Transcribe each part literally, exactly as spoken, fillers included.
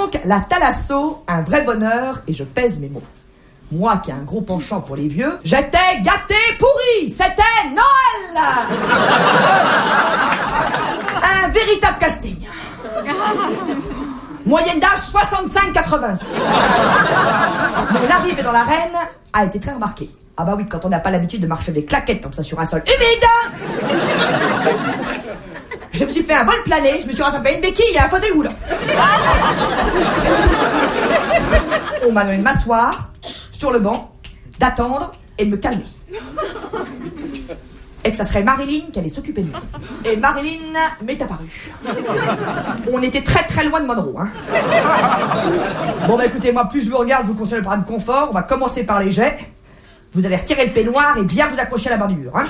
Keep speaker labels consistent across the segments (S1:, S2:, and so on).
S1: donc la Thalasso, un vrai bonheur, et je pèse mes mots. Moi qui ai un gros penchant pour les vieux, j'étais gâté pourri. C'était Noël. Un véritable casting. Moyenne d'âge soixante-cinq quatre-vingts. Mon arrivée dans l'arène a été très remarquée. Ah bah oui, quand on n'a pas l'habitude de marcher des claquettes comme ça sur un sol humide. Je me suis fait un vol plané, je me suis rattrapé une béquille et un fauteuil roulant. On m'a donné de m'asseoir sur le banc, d'attendre et de me calmer. Et que ça serait Marilyn qui allait s'occuper de moi. Et Marilyn m'est apparue. On était très très loin de Monroe, hein. Bon bah écoutez, moi plus je vous regarde, je vous conseille le programme confort. On va commencer par les jets. Vous allez retirer le peignoir et bien vous accrocher à la barre du mur, hein.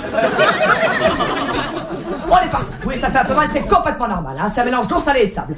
S1: On est parti. Oui, ça fait un peu mal, c'est complètement normal, hein. C'est un mélange d'eau salée et de sable.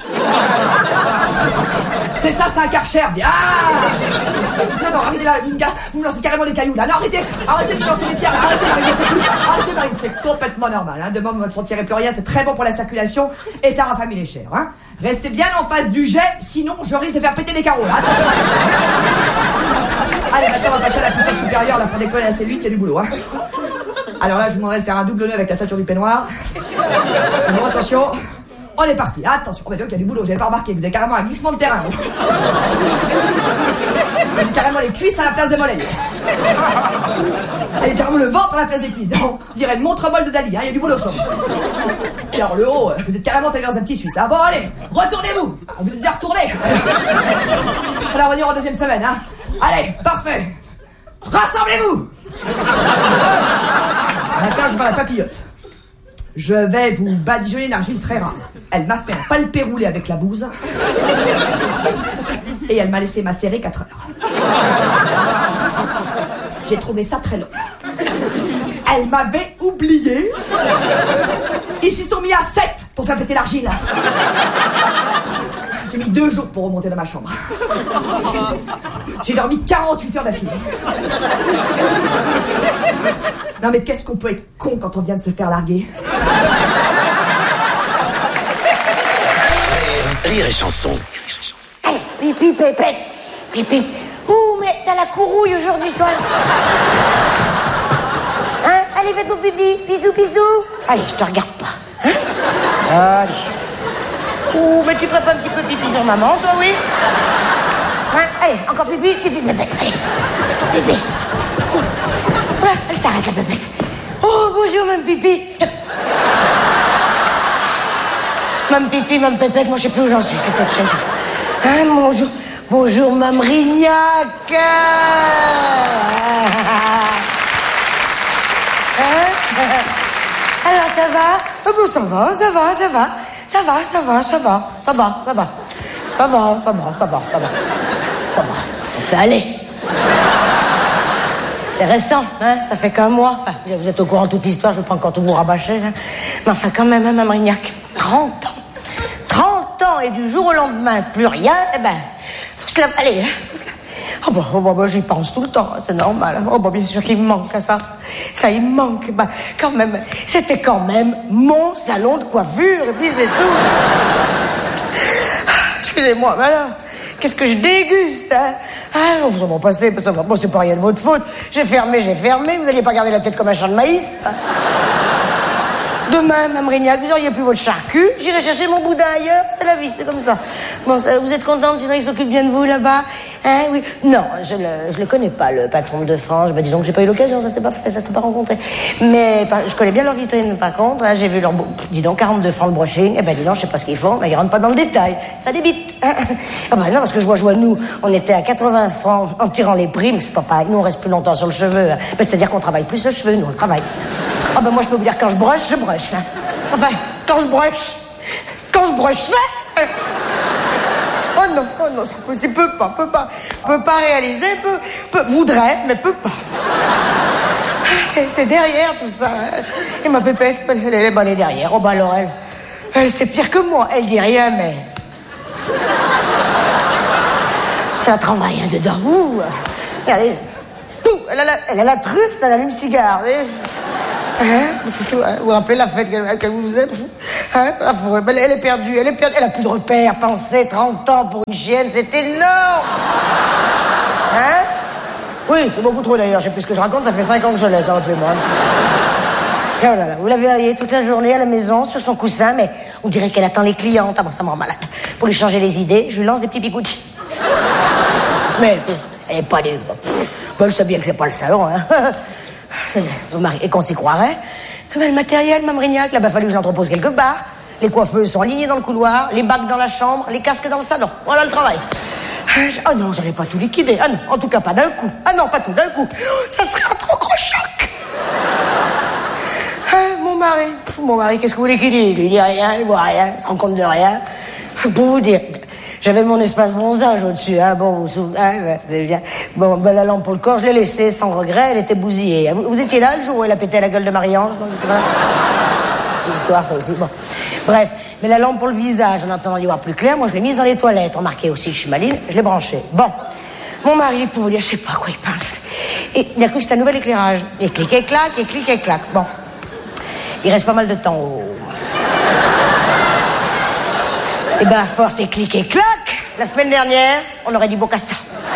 S1: C'est ça, c'est un Karcher, bien. Non, non, arrêtez là, Minka, vous me lancez carrément les cailloux, là. Non, arrêtez, arrêtez de lancer les pierres, arrêtez, arrêtez, arrêtez, Marine, c'est complètement normal, hein. Demain, vous ne sentirez plus rien, c'est très bon pour la circulation et ça rafraîchit les chairs, hein. Restez bien en face du jet, sinon je risque de faire péter les carreaux, là. Attention. Allez, maintenant, on va passer à la puissance supérieure, là, pour décoller la cellule, il y a du boulot, hein. Alors là, je vous demanderai de faire un double nœud avec la ceinture du peignoir. Bon, attention. On est parti. Attention. Oh, mais donc, il y a du boulot. J'avais pas remarqué. Vous avez carrément un glissement de terrain. Vous avez carrément les cuisses à la place des mollets. Et carrément le ventre à la place des cuisses. On dirait une montre-molle de Dali. Hein. Il y a du boulot, ça. Et alors, le haut, vous êtes carrément allé dans un petit Suisse. Hein. Bon, allez. Retournez-vous. Vous êtes déjà retournés. On va revenir en deuxième semaine. Hein. Allez. Parfait. Rassemblez-vous. Maintenant, je vais à la papillote. Je vais vous badigeonner une argile très rare. Elle m'a fait un palpé roulé avec la bouse. Et elle m'a laissé macérer quatre heures. J'ai trouvé ça très long. Elle m'avait oublié. Ils s'y sont mis à sept pour faire péter l'argile. J'ai mis deux jours pour remonter dans ma chambre. J'ai dormi quarante-huit heures d'affilée. Non mais qu'est-ce qu'on peut être con quand on vient de se faire larguer.
S2: Rire et chanson.
S3: Allez, pipi, pépette, pipi. Ouh, mais t'as la courouille aujourd'hui, toi. Hein? Allez, fais ton pipi. Bisous, bisous. Allez, je te regarde pas. Hein? Allez. Ouh, mais tu ferais pas un petit peu pipi sur maman, toi, oui? Hein? Allez, encore pipi, pipi, pépette. Allez, ton pipi. Ouh. Voilà, elle s'arrête, la pépette. Oh, bonjour, même pipi. Mme Pipi, Mme Pépette, moi je sais plus où j'en suis, c'est cette chaîne. Hein, bonjour, bonjour, Mme Rignac. Hein? Alors, ça va? Oh, bon, ça va, ça va, ça va. Ça va, ça va, ça va, ça va, ça va. Ça va, ça va, ça va, ça va. Ça va, on fait aller. C'est récent, hein, ça fait qu'un mois. Enfin, vous êtes au courant de toute l'histoire, je ne vais pas encore tout vous rabâcher. Hein. Mais enfin, quand même, hein, Mme Rignac, trente ans. trente ans et du jour au lendemain, plus rien, eh ben, faut se la... Allez, hein, faut se la... Oh bah, oh bah, bah j'y pense tout le temps, c'est normal. Oh bah, bien sûr qu'il me manque à ça. Ça, il me manque. Bah, quand même, c'était quand même mon salon de coiffure, et puis c'est tout. Excusez-moi, mais alors, qu'est-ce que je déguste, hein? Ah, vous en passez, ça va, bon, c'est pas rien de votre faute. J'ai fermé, j'ai fermé, vous n'alliez pas garder la tête comme un champ de maïs. Hein? Demain, Mme Rignac, vous auriez plus votre charcu, j'irai chercher mon boudin ailleurs, c'est la vie, c'est comme ça. Bon, ça, vous êtes contente, Cédric s'occupe bien de vous là-bas? Hein, oui. Non, je le, je le connais pas, le patron de France. Bah, disons que j'ai pas eu l'occasion, ça s'est pas fait, ça s'est pas rencontré. Mais je connais bien leur vitrine, par contre, hein, j'ai vu leur, dis donc, quarante-deux francs le brushing. Eh ben, dis donc, je sais pas ce qu'ils font, mais ils rentrent pas dans le détail. Ça débite. Hein. Ah bah non, parce que je vois, je vois, nous, on était à quatre-vingts francs en tirant les prix, mais c'est pas pareil. Nous, on reste plus longtemps sur le cheveu. Hein. Bah, c'est-à-dire qu'on travaille plus le cheveu, nous, on le travaille. Ah ben moi je peux vous dire quand je broche, je broche. Hein. Enfin, quand je broche, quand je broche, oh non, oh non, c'est possible, peut pas, peut pas, peut pas réaliser, peut, peut, voudrait, mais peut pas. C'est, c'est derrière tout ça. Hein. Et ma pépette, elle, elle, elle est derrière. Oh bah alors elle, elle c'est pire que moi. Elle dit rien, mais c'est un travail hein, dedans. Ouh, regardez, elle a la, elle a la truffe, c'est un allume-cigare. Hein? Vous vous rappelez la fête qu'elle, qu'elle vous faisait? Hein? Elle, elle est perdue, elle est perdue. Elle a plus de repères. Pensez, trente ans pour une chienne, c'est énorme. Hein? Oui, c'est beaucoup trop d'ailleurs. Je sais plus ce que je raconte, ça fait cinq ans que je laisse, rappelez-moi. Oh là là, vous la verriez toute la journée à la maison, sur son coussin, mais on dirait qu'elle attend les clientes. Ah bon, ça me rend malade. Pour lui changer les idées, je lui lance des petits picoutis. Mais elle est pas des... Bon, je sais bien que c'est pas le salon, hein. Et qu'on s'y croirait. Le matériel, Mamrignac, là, il a fallu que je l'entrepose quelque part. Les coiffeuses sont alignées dans le couloir, les bacs dans la chambre, les casques dans le salon. Voilà le travail. Ah non, j'allais pas tout liquider. Ah non, en tout cas pas d'un coup. Ah non, pas tout d'un coup. Ça serait un trop gros choc. Ah, mon mari, Pff, mon mari, qu'est-ce que vous voulez qu'il dise? Il dit rien, il voit rien, il se rend compte de rien. Pour vous dire, j'avais mon espace bronzage au-dessus, hein, bon, vous souvenez, hein, c'est bien. Bon, ben, la lampe pour le corps, je l'ai laissée sans regret, elle était bousillée. Vous, vous étiez là le jour où elle a pété la gueule de Marie-Ange, non, c'est vrai? L'histoire, ça aussi, bon. Bref, mais la lampe pour le visage, en attendant d'y voir plus clair, moi je l'ai mise dans les toilettes. Remarquez aussi, je suis maline, je l'ai branchée. Bon, mon mari, pour vous dire, je sais pas à quoi il pense. Et il a cru que c'était un nouvel éclairage. Et clic et clac, et clic et clac. Bon, il reste pas mal de temps au... Et ben, à force et clic et clac, la semaine dernière, on aurait dit Bocassa.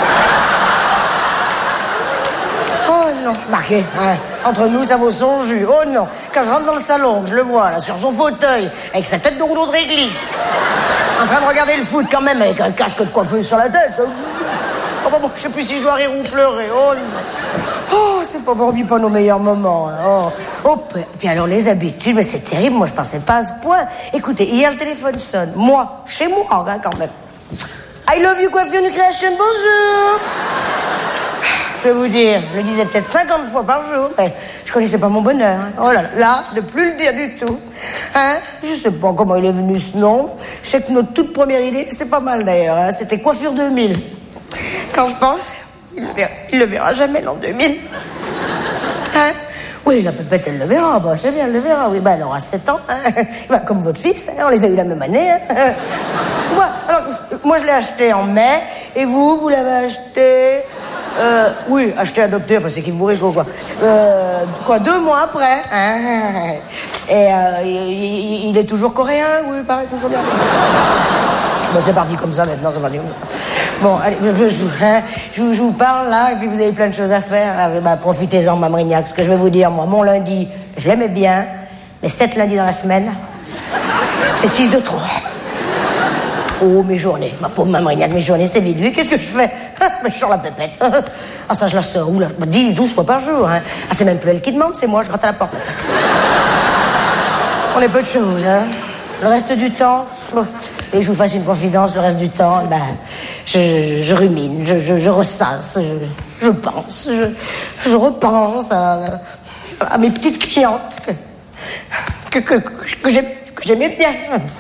S3: Oh non, marqué, hein. Entre nous, ça vaut son jus. Oh non, quand je rentre dans le salon, que je le vois, là, sur son fauteuil, avec sa tête de rouleau de réglisse, en train de regarder le foot quand même, avec un casque de coiffeuse sur la tête. Oh, bon, bon, je sais plus si je dois rire ou pleurer. Oh non. Oh, c'est pas bon, pas nos meilleurs moments. Hein. Oh, oh, puis alors les habitudes, mais c'est terrible, moi je pensais pas à ce point. Écoutez, hier le téléphone sonne, moi, chez moi, hein, quand même. I love you, coiffure Nucréation, bonjour. Je vais vous dire, je le disais peut-être cinquante fois par jour, mais je connaissais pas mon bonheur. Hein. Oh là là, là, de plus le dire du tout. Hein? Je sais pas comment il est venu ce nom. Je sais que notre toute première idée, c'est pas mal d'ailleurs, hein. C'était coiffure deux mille. Quand je pense, il le verra, il le verra jamais l'an deux mille. Hein? Oui, la pépette, elle le verra. Bah, c'est bien, elle le verra. Oui, bah, elle aura sept ans. Hein? Bah, comme votre fils, hein? On les a eu la même année. Hein? Ouais, alors, moi, je l'ai acheté en mai. Et vous, vous l'avez acheté... Euh, oui, acheté, adopté, enfin, c'est qui vous rigole, quoi. Euh, quoi, deux mois après. Hein? Et euh, il, il est toujours coréen, oui, pareil, toujours bien. Bon, c'est parti comme ça, maintenant, c'est parti comme ça. Bon, allez, je, je, hein, je, je vous parle, là, et puis vous avez plein de choses à faire. Ah, bah, profitez-en, Mamrignac. Ce que je vais vous dire, moi, mon lundi, je l'aimais bien, mais sept lundis dans la semaine, c'est six de trop. Oh, mes journées, ma pauvre Mamrignac, mes journées, c'est vite. Lui, qu'est-ce que je fais? Mais je sors la pépette. Ah, ça, je la sors où, là? dix, douze fois par jour, hein. Ah, c'est même plus elle qui demande, c'est moi, je gratte à la porte. On est peu de choses, hein. Le reste du temps... Et je vous fasse une confidence, le reste du temps, ben, je, je, je rumine, je, je, je ressasse, je, je pense, je, je repense à, à mes petites clientes que, que, que, que, j'aime, que j'aimais bien.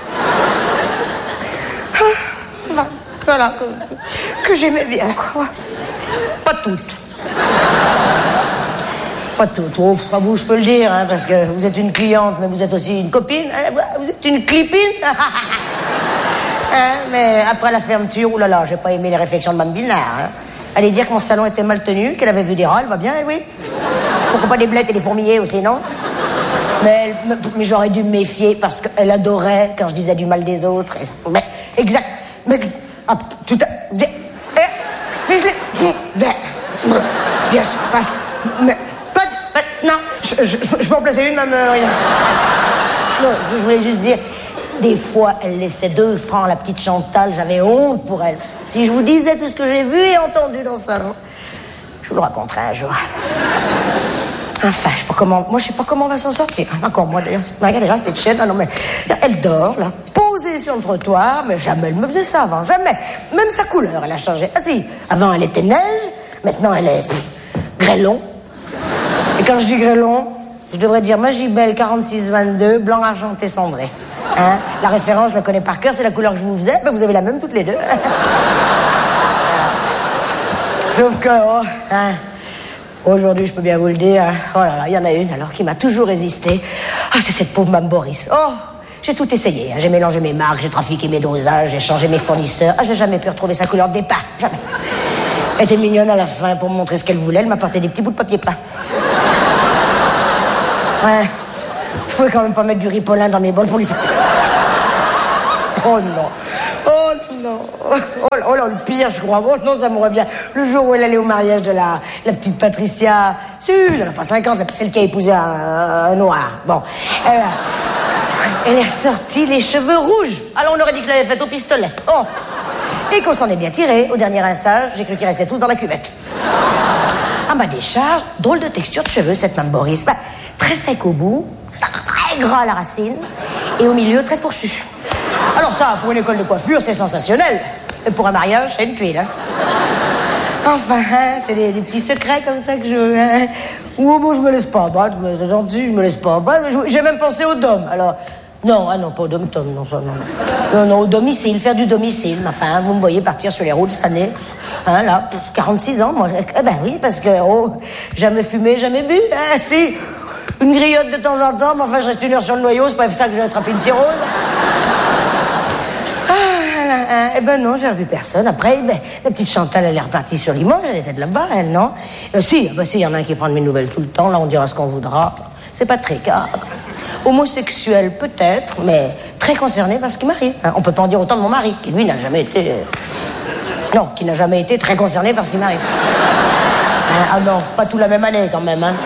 S3: Voilà, que, que j'aimais bien, quoi. Pas toutes. Pas toutes. Oh, à vous, je peux le dire, hein, parce que vous êtes une cliente, mais vous êtes aussi une copine. Hein, vous êtes une clipine. Hein, mais après la fermeture, oulala, j'ai pas aimé les réflexions de Mme Binard. Hein. Allez dire que mon salon était mal tenu, qu'elle avait vu des rats, elle va bien, elle, oui. Pourquoi pas des blettes et des fourmiliers aussi, non? Mais, mais, mais j'aurais dû me méfier parce qu'elle adorait quand je disais du mal des autres. Et, mais, exact. Mais, ah, tout à... Mais, mais je l'ai... Bien sûr, passe. Mais, pas... pas non, je, je, je peux en placer une, même... Euh, rien. Non, je voulais juste dire... Des fois, elle laissait deux francs à la petite Chantal. J'avais honte pour elle. Si je vous disais tout ce que j'ai vu et entendu dans le salon, je vous le raconterai un jour. Enfin, je sais pas comment... Moi, je sais pas comment on va s'en sortir. Encore moi, d'ailleurs. Regardez là, cette chienne, là, non, mais... Elle dort, là, posée sur le trottoir, mais jamais elle me faisait ça avant, jamais. Même sa couleur, elle a changé. Ah si, avant, elle était neige, maintenant, elle est... Pff, grêlon. Et quand je dis grêlon, je devrais dire Magibel quarante-six vingt-deux, blanc argenté cendré. Hein? La référence, je la connais par cœur, c'est la couleur que je vous faisais. Ben, vous avez la même toutes les deux. Sauf que, oh, hein, aujourd'hui, je peux bien vous le dire, hein, oh là là, il y en a une alors qui m'a toujours résisté. Ah, c'est cette pauvre Mme Boris. Oh, j'ai tout essayé. Hein. J'ai mélangé mes marques, j'ai trafiqué mes dosages, j'ai changé mes fournisseurs. Ah, j'ai jamais pu retrouver sa couleur de départ. Jamais. Elle était mignonne à la fin pour me montrer ce qu'elle voulait. Elle m'apportait des petits bouts de papier peint. Ouais. Je pouvais quand même pas mettre du ripolin dans mes bols pour lui faire... Oh non. Oh non. Oh là, oh là, le pire, je crois. Oh non, ça me revient. Le jour où elle allait au mariage de la, la petite Patricia. Si, elle n'a pas cinquante, celle qui a épousé un, un noir. Bon. Elle, elle est ressortie les cheveux rouges. Alors on aurait dit que je l'avais faite au pistolet. Oh. Et qu'on s'en est bien tiré. Au dernier rinçage, j'ai cru qu'ils restaient tous dans la cuvette. À ma décharge, drôle de texture de cheveux, cette Mme Boris. Bah, très sec au bout, très gras à la racine, et au milieu, très fourchu. Alors ça, pour une école de coiffure, c'est sensationnel. Et pour un mariage, c'est une tuile, hein. Enfin, hein, c'est des, des petits secrets comme ça que je... Hein. Ou bon, je me laisse pas battre, mais c'est gentil, je me laisse pas battre. J'ai même pensé au dôme, alors... Non, ah non, pas au dom-tom, non, ça, non. Non, non, au domicile, faire du domicile. Enfin, vous me voyez partir sur les routes cette année. Hein, là, quarante-six ans, moi. Eh ben oui, parce que, oh, jamais fumé, jamais bu, hein, si. Une griotte de temps en temps, mais enfin, je reste une heure sur le noyau, c'est pas ça que j'ai attrapé une cirrhose. Ah, hein, eh ben non, j'ai revu personne. Après, ben, la petite Chantal, elle est repartie sur Limoges, elle était de là-bas, elle, non? euh, Si, ben si, il y en a un qui prend de mes nouvelles tout le temps, là, on dira ce qu'on voudra. C'est pas très grave. Homosexuel, peut-être, mais très concerné par ce qui m'arrive. Hein, on peut pas en dire autant de mon mari, qui lui n'a jamais été... Non, qui n'a jamais été très concerné par ce qui m'arrive. Hein, ah non, pas tout la même année, quand même, hein.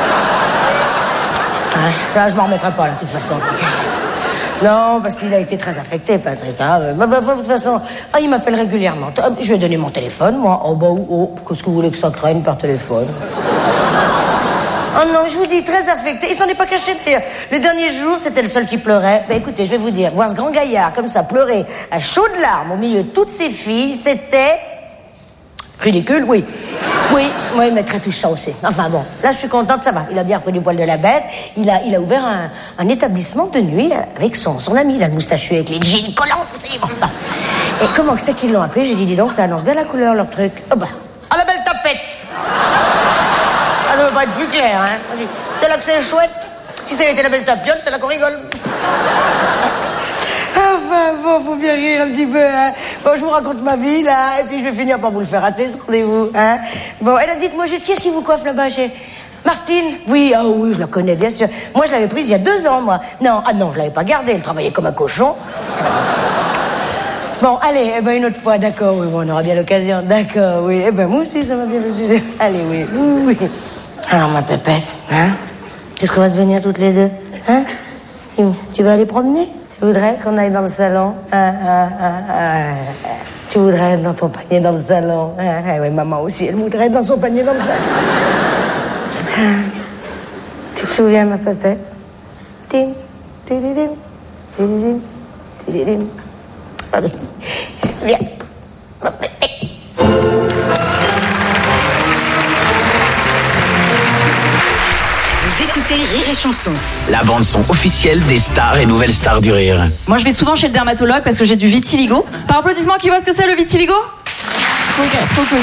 S3: Hein, ça, je m'en remettrai pas, là, de toute façon. Non, parce qu'il a été très affecté, Patrick. Hein. Bah, bah, de toute façon, ah, il m'appelle régulièrement. Je vais donner mon téléphone, moi. Oh, bah, oh, qu'est-ce que vous voulez que ça craigne par téléphone? Oh non, je vous dis, très affecté. Il s'en est pas caché, d'ailleurs. Le dernier jour, c'était le seul qui pleurait. Ben écoutez, je vais vous dire, voir ce grand gaillard comme ça pleurer à chaudes larmes au milieu de toutes ses filles, c'était... ridicule, oui. Oui, oui, mais très touchant aussi. Enfin bon, là, je suis contente, ça va. Il a bien repris du poil de la bête. Il a, il a ouvert un, un établissement de nuit avec son, son ami, là, le moustachu avec les jeans collants. Vous savez, bon, enfin. Et comment que c'est qu'ils l'ont appelé? J'ai dit, dis donc, ça annonce bien la couleur, leur truc. Oh bah, à la belle tapette. Ça ne peut pas être plus clair, hein. C'est là que c'est chouette. Si ça avait été la belle tapiole, c'est là qu'on rigole. Enfin, bon, faut bien rire un petit peu, hein. Bon, je vous raconte ma vie, là, et puis je vais finir par vous le faire rater, ce rendez-vous, hein. Bon, elle a dit, moi, juste, qu'est-ce qui vous coiffe là-bas, chez... Martine? Oui, ah oui, je la connais, bien sûr. Moi, je l'avais prise il y a deux ans, moi. Non, ah non, je l'avais pas gardée, elle travaillait comme un cochon. Bon, allez, eh ben, une autre fois, d'accord, oui, bon, on aura bien l'occasion, d'accord, oui. Eh ben, moi aussi, ça m'a bien fait. Allez, oui, oui, oui. Alors, ma pépette, hein, qu'est-ce qu'on va devenir toutes les deux, hein? Tu vas aller promener? Tu voudrais qu'on aille dans le salon? Ah, ah, ah, ah. Tu voudrais être dans ton panier dans le salon? Ah, ah, oui, maman aussi, elle voudrait être dans son panier dans le salon. Ah. Tu te souviens, ma pépette? Tim, tididim, tididim, tididim. Allez, viens, ma pépette.
S2: Vous écoutez Rire et Chanson,
S4: la bande-son officielle des stars et nouvelles stars du rire.
S5: Moi, je vais souvent chez le dermatologue parce que j'ai du vitiligo. Par applaudissement, qui voit ce que c'est le vitiligo? Ok, trop cool.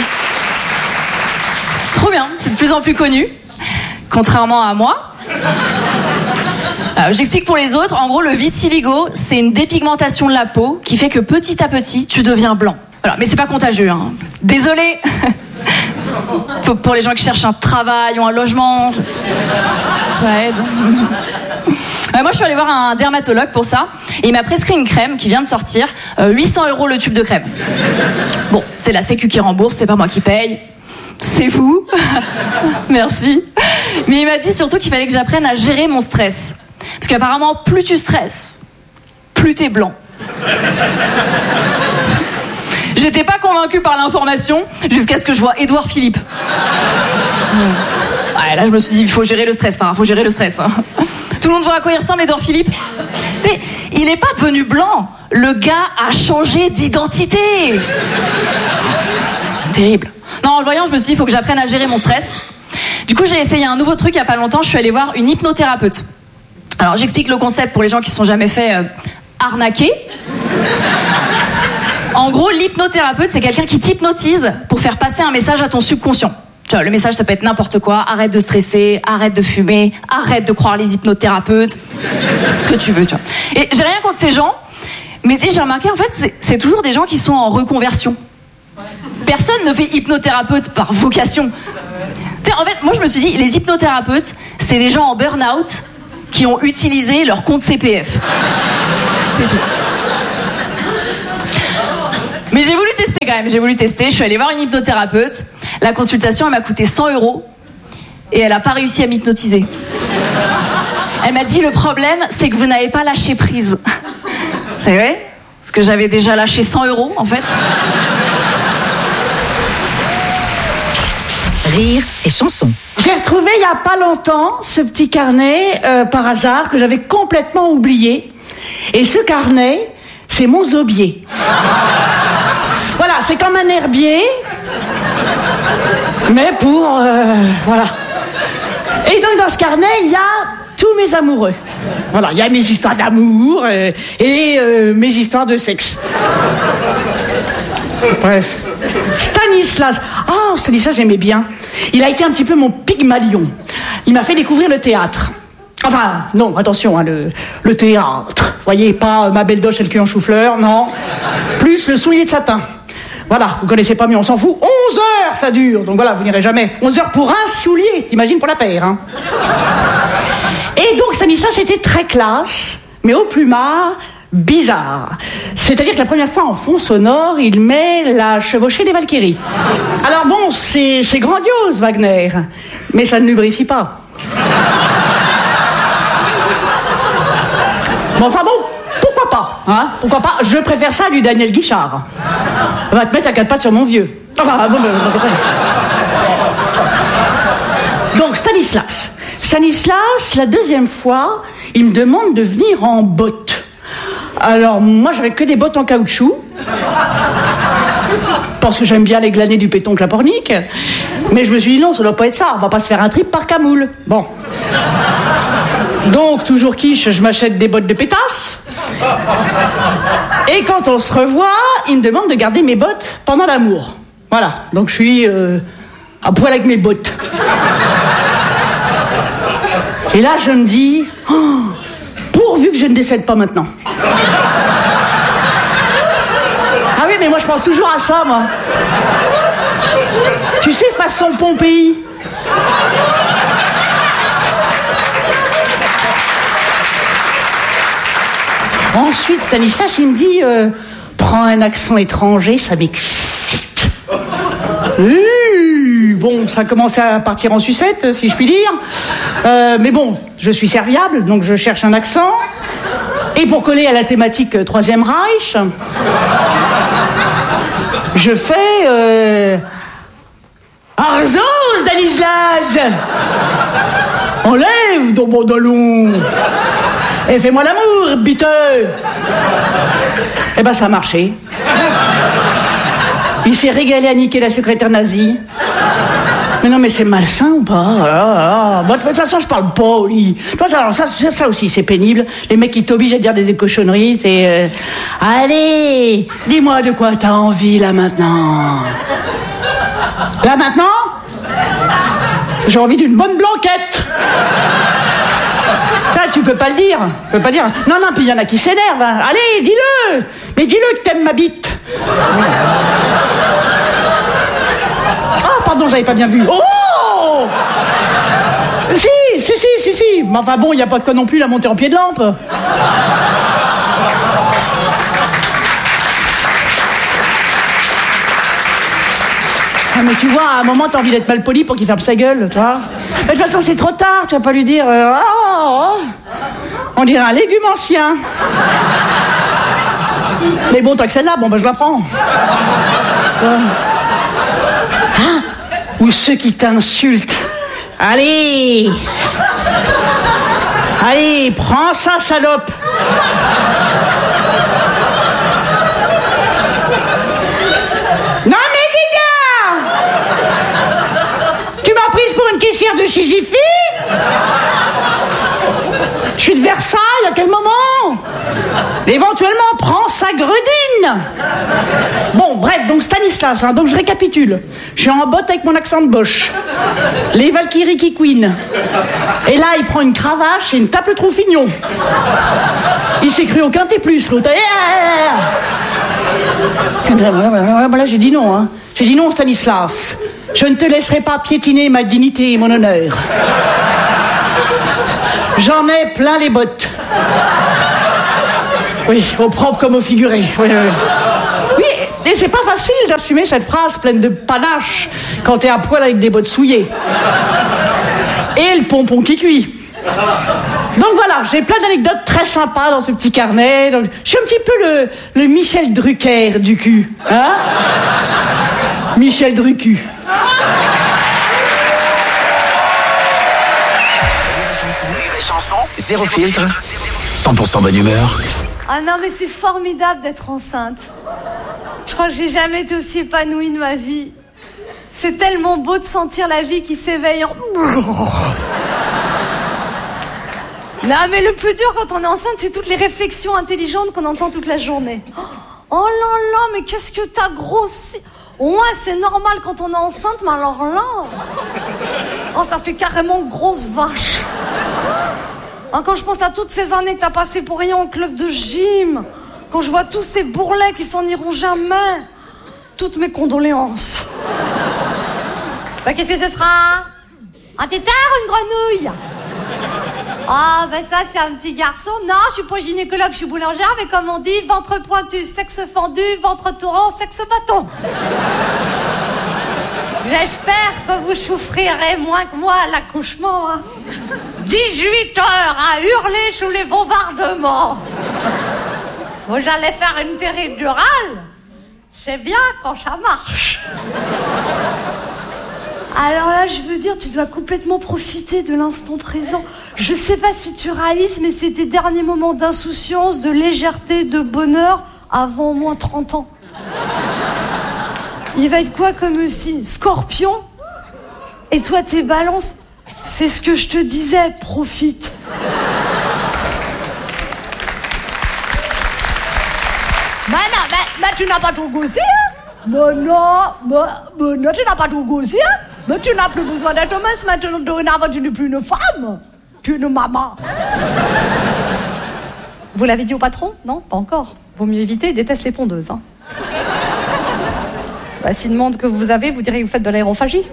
S5: Trop bien, c'est de plus en plus connu, contrairement à moi. Alors, j'explique pour les autres. En gros, le vitiligo, c'est une dépigmentation de la peau qui fait que petit à petit, tu deviens blanc. Alors, mais c'est pas contagieux, hein. Désolé. Pour les gens qui cherchent un travail ou un logement, ça aide. Moi, je suis allée voir un dermatologue pour ça, et il m'a prescrit une crème qui vient de sortir, euh, huit cents euros le tube de crème. Bon, c'est la Sécu qui rembourse, c'est pas moi qui paye. C'est vous. Merci. Mais il m'a dit surtout qu'il fallait que j'apprenne à gérer mon stress. Parce qu'apparemment, plus tu stresses, plus t'es blanc. J'étais pas convaincue par l'information jusqu'à ce que je vois Édouard Philippe. Ouais, là, je me suis dit, il faut gérer le stress. Enfin, il faut gérer le stress. Hein. Tout le monde voit à quoi il ressemble, Édouard Philippe? Mais il est pas devenu blanc. Le gars a changé d'identité. Terrible. Non, en le voyant, je me suis dit, il faut que j'apprenne à gérer mon stress. Du coup, j'ai essayé un nouveau truc il y a pas longtemps. Je suis allée voir une hypnothérapeute. Alors, j'explique le concept pour les gens qui ne sont jamais fait euh, arnaquer. En gros, l'hypnothérapeute, c'est quelqu'un qui t'hypnotise pour faire passer un message à ton subconscient. Tu vois, le message, ça peut être n'importe quoi. Arrête de stresser, arrête de fumer, arrête de croire les hypnothérapeutes. Ce que tu veux, tu vois. Et j'ai rien contre ces gens, mais tu sais, j'ai remarqué, en fait, c'est, c'est toujours des gens qui sont en reconversion. Personne ne fait hypnothérapeute par vocation. Tu sais, en fait, moi je me suis dit, les hypnothérapeutes, c'est des gens en burn-out qui ont utilisé leur compte C P F. C'est tout. Mais j'ai voulu tester quand même, j'ai voulu tester. Je suis allée voir une hypnothérapeute. La consultation, elle m'a coûté cent euros. Et elle n'a pas réussi à m'hypnotiser. Elle m'a dit, le problème, c'est que vous n'avez pas lâché prise. C'est vrai ? Parce que j'avais déjà lâché cent euros, en fait.
S2: Rire et chanson.
S6: J'ai retrouvé il n'y a pas longtemps ce petit carnet, euh, par hasard, que j'avais complètement oublié. Et ce carnet, c'est mon zobier. Voilà, c'est comme un herbier, mais pour... Euh, voilà. Et donc dans ce carnet, il y a tous mes amoureux. Voilà, il y a mes histoires d'amour euh, et euh, mes histoires de sexe. Bref. Stanislas. Oh, Stanislas, j'aimais bien. Il a été un petit peu mon Pygmalion. Il m'a fait découvrir le théâtre. Enfin, non, attention, hein, le, le théâtre. Voyez, pas ma belle doche et le cul en chou-fleur, non. Plus le soulier de satin. Voilà, vous connaissez pas mieux, on s'en fout. onze heures, ça dure, donc voilà, vous n'irez jamais. onze heures pour un soulier, t'imagines pour la paire, hein. Et donc, Stanislas était très classe, mais au plumard, bizarre. C'est-à-dire que la première fois, en fond sonore, il met la chevauchée des Valkyries. Alors bon, c'est, c'est grandiose, Wagner, mais ça ne lubrifie pas. Bon, enfin bon, pourquoi pas, hein? Pourquoi pas? Je préfère ça à du Daniel Guichard. On va te mettre à quatre pattes sur mon vieux. Enfin, bon, bon, bon, bon. Donc, Stanislas. Stanislas, la deuxième fois, il me demande de venir en bottes. Alors, moi, j'avais que des bottes en caoutchouc. Parce que j'aime bien les glanés du péton clapornique. Mais je me suis dit, non, ça doit pas être ça. On va pas se faire un trip par camoule. Bon. Donc, toujours quiche, je m'achète des bottes de pétasse. Et quand on se revoit, il me demande de garder mes bottes pendant l'amour. Voilà. Donc, je suis euh, à poil avec mes bottes. Et là, je me dis, oh, pourvu que je ne décède pas maintenant. Ah oui, mais moi, je pense toujours à ça, moi. Tu sais, façon Pompéi. Ensuite, Stanislas, il me dit, euh, prends un accent étranger, ça m'excite. Mmh, bon, ça a commencé à partir en sucette, si je puis dire. Euh, mais bon, je suis serviable, donc je cherche un accent. Et pour coller à la thématique euh, Troisième Reich, je fais... Euh, Arzo, Stanislas! Enlève ton pantalon! Et fais-moi l'amour, biteux! Eh ben, ça a marché. Il s'est régalé à niquer la secrétaire nazie. Mais non, mais c'est malsain ou pas? Ah, ah. Bon, de toute façon, je parle pas au lit. Toi, ça, alors, ça, ça aussi, c'est pénible. Les mecs qui t'obligent à dire des, des cochonneries, c'est... Euh... Allez, dis-moi de quoi t'as envie, là, maintenant. Là, maintenant? J'ai envie d'une bonne blanquette. Ça, tu peux pas le dire. Tu peux pas dire. Non, non, puis il y en a qui s'énervent. Hein. Allez, dis-le. Mais dis-le que t'aimes ma bite. Ah, pardon, j'avais pas bien vu. Oh! Si, si, si, si, si. Mais enfin bon, il n'y a pas de quoi non plus la monter en pied de lampe. Ah, mais tu vois, à un moment, t'as envie d'être mal poli pour qu'il ferme sa gueule, tu vois. Mais de toute façon, c'est trop tard, tu vas pas lui dire... Euh, oh, oh. On dirait un légume ancien. Mais bon, tant que celle-là, bon, bah, je la prends. Euh. Ah, ou ceux qui t'insultent. Allez! Allez, prends ça, salope! Non, mais dis donc! Tu m'as prise pour une caissière de chez Jiffy? Je suis de Versailles, à quel moment? Éventuellement, prends sa gredine. Bon, bref, donc Stanislas, hein, donc je récapitule. Je suis en botte avec mon accent de Bosch. Les Valkyries qui couinent. Et là, il prend une cravache et une tape le troufignon. Il s'est cru au quintet plus, l'autre. Voilà, j'ai dit non, hein. J'ai dit non, Stanislas. Je ne te laisserai pas piétiner ma dignité et mon honneur. J'en ai plein les bottes. Oui, au propre comme au figuré. Oui, oui. Oui, et c'est pas facile d'assumer cette phrase pleine de panache quand t'es à poil avec des bottes souillées. Et le pompon qui cuit. Donc voilà, j'ai plein d'anecdotes très sympas dans ce petit carnet. Donc, je suis un petit peu le, le Michel Drucker du cul. Hein? Michel Drucu.
S4: Zéro filtre, cent pour cent bonne humeur.
S2: Ah non, mais c'est formidable d'être enceinte. Je crois que j'ai jamais été aussi épanouie de ma vie. C'est tellement beau de sentir la vie qui s'éveille en... Non, mais le plus dur quand on est enceinte, c'est toutes les réflexions intelligentes qu'on entend toute la journée. Oh là là, mais qu'est-ce que t'as grossi? Ouais, c'est normal quand on est enceinte, mais alors là... Oh, ça fait carrément grosse vache. Hein, quand je pense à toutes ces années que t'as passées pour rien au club de gym, quand je vois tous ces bourrelets qui s'en iront jamais, toutes mes condoléances. Bah, qu'est-ce que ce sera? Un tétard ou une grenouille? Ah, ben ça, c'est un petit garçon. Non, je suis pas gynécologue, je suis boulangère, mais comme on dit, ventre pointu, sexe fendu, ventre tourant, sexe bâton. J'espère que vous souffrirez moins que moi à l'accouchement. Hein. dix-huit heures à hurler sous les bombardements. Bon, j'allais faire une péridurale. C'est bien quand ça marche. Alors là, je veux dire, tu dois complètement profiter de l'instant présent. Je sais pas si tu réalises, mais c'est tes derniers moments d'insouciance, de légèreté, de bonheur avant au moins trente ans. Il va être quoi comme signe? Scorpion? Et toi, t'es balance? C'est ce que je te disais, profite. Bah non, bah, bah tu n'as pas tout gossé, hein? Bah non, bah, bah non, tu n'as pas tout gossé, hein? Mais tu n'as plus besoin d'être mince maintenant, dorénavant tu n'es plus une femme. Tu es une maman. Vous l'avez dit au patron? Non, pas encore. Vaut mieux éviter, il déteste les pondeuses. Hein. Bah, s'il demande que vous avez, vous direz que vous faites de l'aérophagie.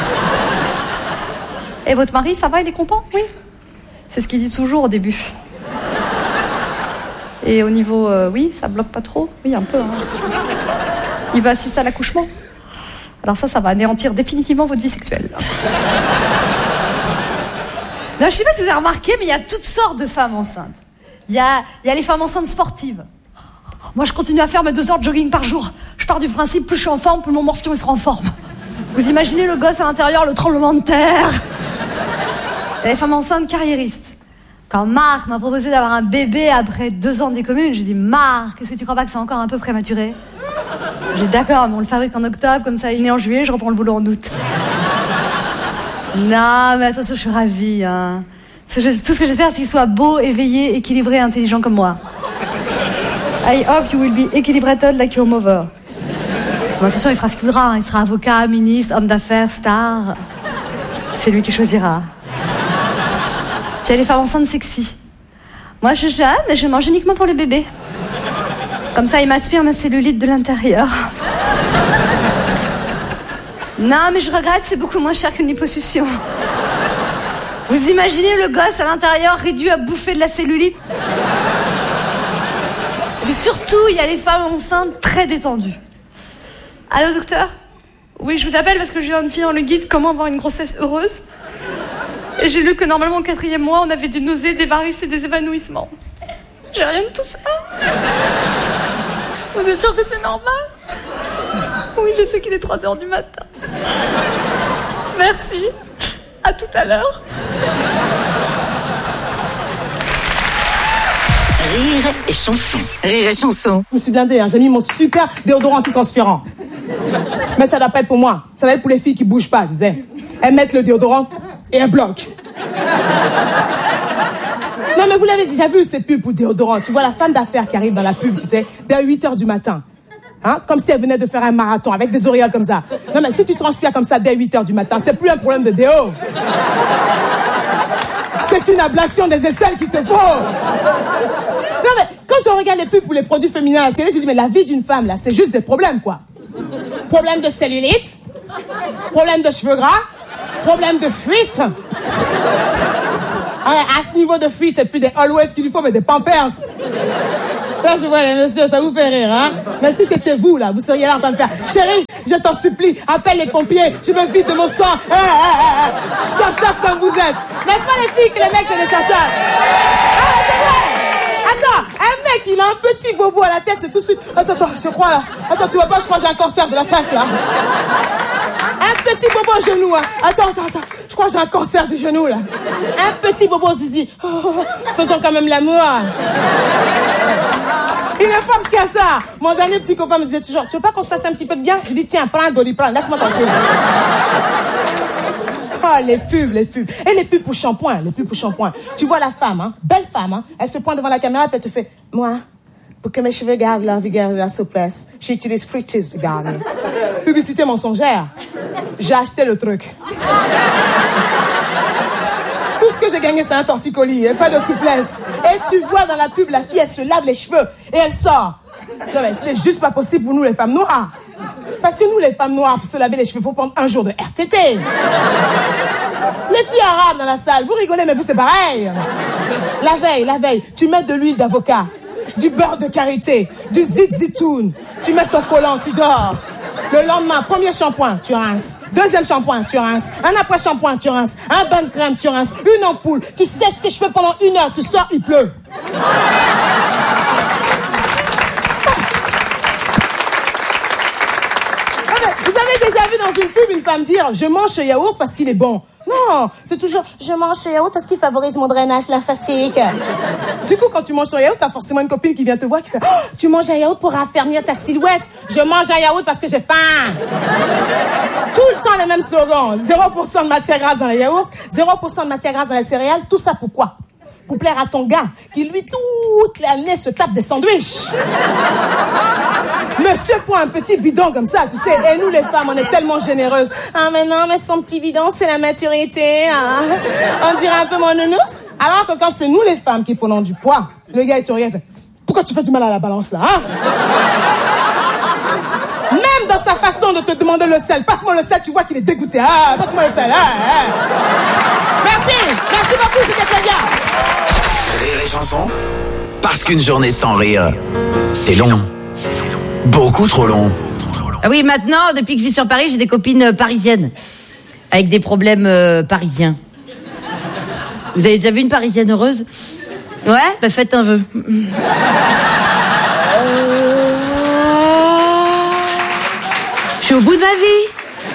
S2: Et votre mari, ça va, il est content? Oui. C'est ce qu'il dit toujours au début. Et au niveau, euh, oui, ça bloque pas trop? Oui, un peu. Hein. Il va assister à l'accouchement? Alors ça, ça va anéantir définitivement votre vie sexuelle. Non, je sais pas si vous avez remarqué, mais il y a toutes sortes de femmes enceintes. Il y a, il y a les femmes enceintes sportives. Moi, je continue à faire mes deux heures de jogging par jour. Je pars du principe, plus je suis en forme, plus mon morpion il sera en forme. Vous imaginez le gosse à l'intérieur, le tremblement de terre. Il y a les femmes enceintes carriéristes. Quand Marc m'a proposé d'avoir un bébé après deux ans des communes, j'ai dit, Marc, est-ce que tu crois pas que c'est encore un peu prématuré? J'ai dit, d'accord, mais on le fabrique en octobre, comme ça il est né en juillet, je reprends le boulot en août. Non, mais attention, je suis ravie. Hein. Tout ce que j'espère, c'est qu'il soit beau, éveillé, équilibré, intelligent comme moi. I hope you will be équilibrated like your mother. Bon, attention, il fera ce qu'il voudra. Hein. Il sera avocat, ministre, homme d'affaires, star. C'est lui qui choisira. Tu as les femmes enceintes sexy. Moi, je jeûne et je mange uniquement pour le bébé. Comme ça, il m'aspire ma cellulite de l'intérieur. Non, mais je regrette, c'est beaucoup moins cher qu'une liposuction. Vous imaginez le gosse à l'intérieur réduit à bouffer de la cellulite? Et surtout, il y a les femmes enceintes très détendues. Allô, docteur? Oui, je vous appelle parce que je viens de finir le guide « Comment avoir une grossesse heureuse ?» Et j'ai lu que normalement au quatrième mois, on avait des nausées, des varices et des évanouissements. J'ai rien de tout ça. Vous êtes sûr que c'est normal? Oui, je sais qu'il est trois heures du matin. Merci. À tout à l'heure.
S7: Rire et chanson. Rire et chanson.
S8: Je me suis blindée, hein. J'ai mis mon super déodorant anti-transpirant. Mais ça doit pas être pour moi. Ça doit être pour les filles qui bougent pas, tu sais. Elles mettent le déodorant et elles bloquent. Non, mais vous l'avez déjà vu, ces pubs pour déodorant. Tu vois la femme d'affaires qui arrive dans la pub, tu sais, dès huit heures du matin. Hein? Comme si elle venait de faire un marathon avec des auréoles comme ça. Non, mais si tu transpires comme ça dès huit heures du matin, c'est plus un problème de déo. C'est une ablation des aisselles qu'il te faut. Non, mais quand je regarde les pubs pour les produits féminins à la télé, je dis, mais la vie d'une femme, là, c'est juste des problèmes, quoi. Problème de cellulite, Problème de cheveux gras, problème de fuite. À ce niveau de fuite, c'est plus des Always qu'il lui faut, mais des Pampers. Là, je vois les messieurs, ça vous fait rire, hein? Mais si c'était vous, là, vous seriez là en train de faire « Chérie, je t'en supplie, appelle les pompiers, je me vide de mon sang. Eh, eh, eh, chercheurs comme vous êtes. » N'est-ce pas les filles que les mecs, c'est des chercheurs? Ah, c'est vrai! Attends, un mec, il a un petit bobo à la tête, c'est tout de suite... Attends, attends, je crois, là. Attends, tu vois pas, je crois que j'ai un cancer de la tête, là. Un petit bobo au genou, hein. Attends, attends, attends. Je crois que j'ai un cancer du genou, là. Un petit bobo au zizi. Oh, faisons quand même l'amour. Il ne pense qu'à ça. Mon dernier petit copain me disait toujours, tu veux pas qu'on se fasse un petit peu de bien? Je dis, tiens, prends un doliprane, laisse-moi tranquille. Ah, les pubs, les pubs. Et les pubs pour shampoing, les pubs pour shampoing. Tu vois la femme, hein, belle femme, hein, elle se pointe devant la caméra et elle te fait, moi, pour que mes cheveux gardent leur vigueur et la souplesse, j'utilise Frities de Garnier. Publicité mensongère. J'ai acheté le truc. Tout ce que j'ai gagné, c'est un torticolis, et pas de souplesse. Et tu vois dans la pub, la fille, elle se lave les cheveux et elle sort. Non mais c'est juste pas possible pour nous les femmes noires. Parce que nous les femmes noires, pour se laver les cheveux, faut prendre un jour de R T T. Les filles arabes dans la salle, vous rigolez mais vous c'est pareil. La veille, la veille, tu mets de l'huile d'avocat, du beurre de karité, du zit-zitoun, tu mets ton collant, tu dors. Le lendemain, premier shampoing, tu rinces. Deuxième shampoing, tu rinces. Un après-shampoing, tu rinces. Un bain de crème, tu rinces. Une ampoule. Tu sèches tes cheveux pendant une heure. Tu sors, il pleut. Vous avez déjà vu dans une pub une femme dire « Je mange ce yaourt parce qu'il est bon ». Non, c'est toujours « Je mange ce yaourt parce qu'il favorise mon drainage lymphatique ». Du coup, quand tu manges ton yaourt, t'as forcément une copine qui vient te voir qui fait oh, « Tu manges un yaourt pour raffermir ta silhouette ». Je mange un yaourt parce que j'ai faim. Tout le temps les mêmes slogans. zéro pour cent de matière grasse dans les yaourts, zéro pour cent de matière grasse dans les céréales. Tout ça pourquoi? Pour plaire à ton gars qui, lui, toute l'année se tape des sandwichs. Monsieur prend un petit bidon comme ça, tu sais. Et nous, les femmes, on est tellement généreuses. Ah, mais non, mais son petit bidon, c'est la maturité. Hein. On dirait un peu mon nounours. Alors que quand c'est nous, les femmes, qui prenons du poids, le gars, il te regarde, fait pourquoi tu fais du mal à la balance, là, hein? Même dans sa façon de te demander le sel. Passe-moi le sel, tu vois qu'il est dégoûté. Ah, passe-moi le sel. Ah, ah. Merci. Merci beaucoup, c'était très bien.
S4: Rire et chanson. Parce qu'une journée sans rire, c'est long. Beaucoup trop long.
S9: Ah oui, maintenant, depuis que je vis sur Paris, j'ai des copines euh, parisiennes. Avec des problèmes euh, parisiens. Vous avez déjà vu une Parisienne heureuse? Ouais? Bah faites un vœu. Je suis au bout de ma vie.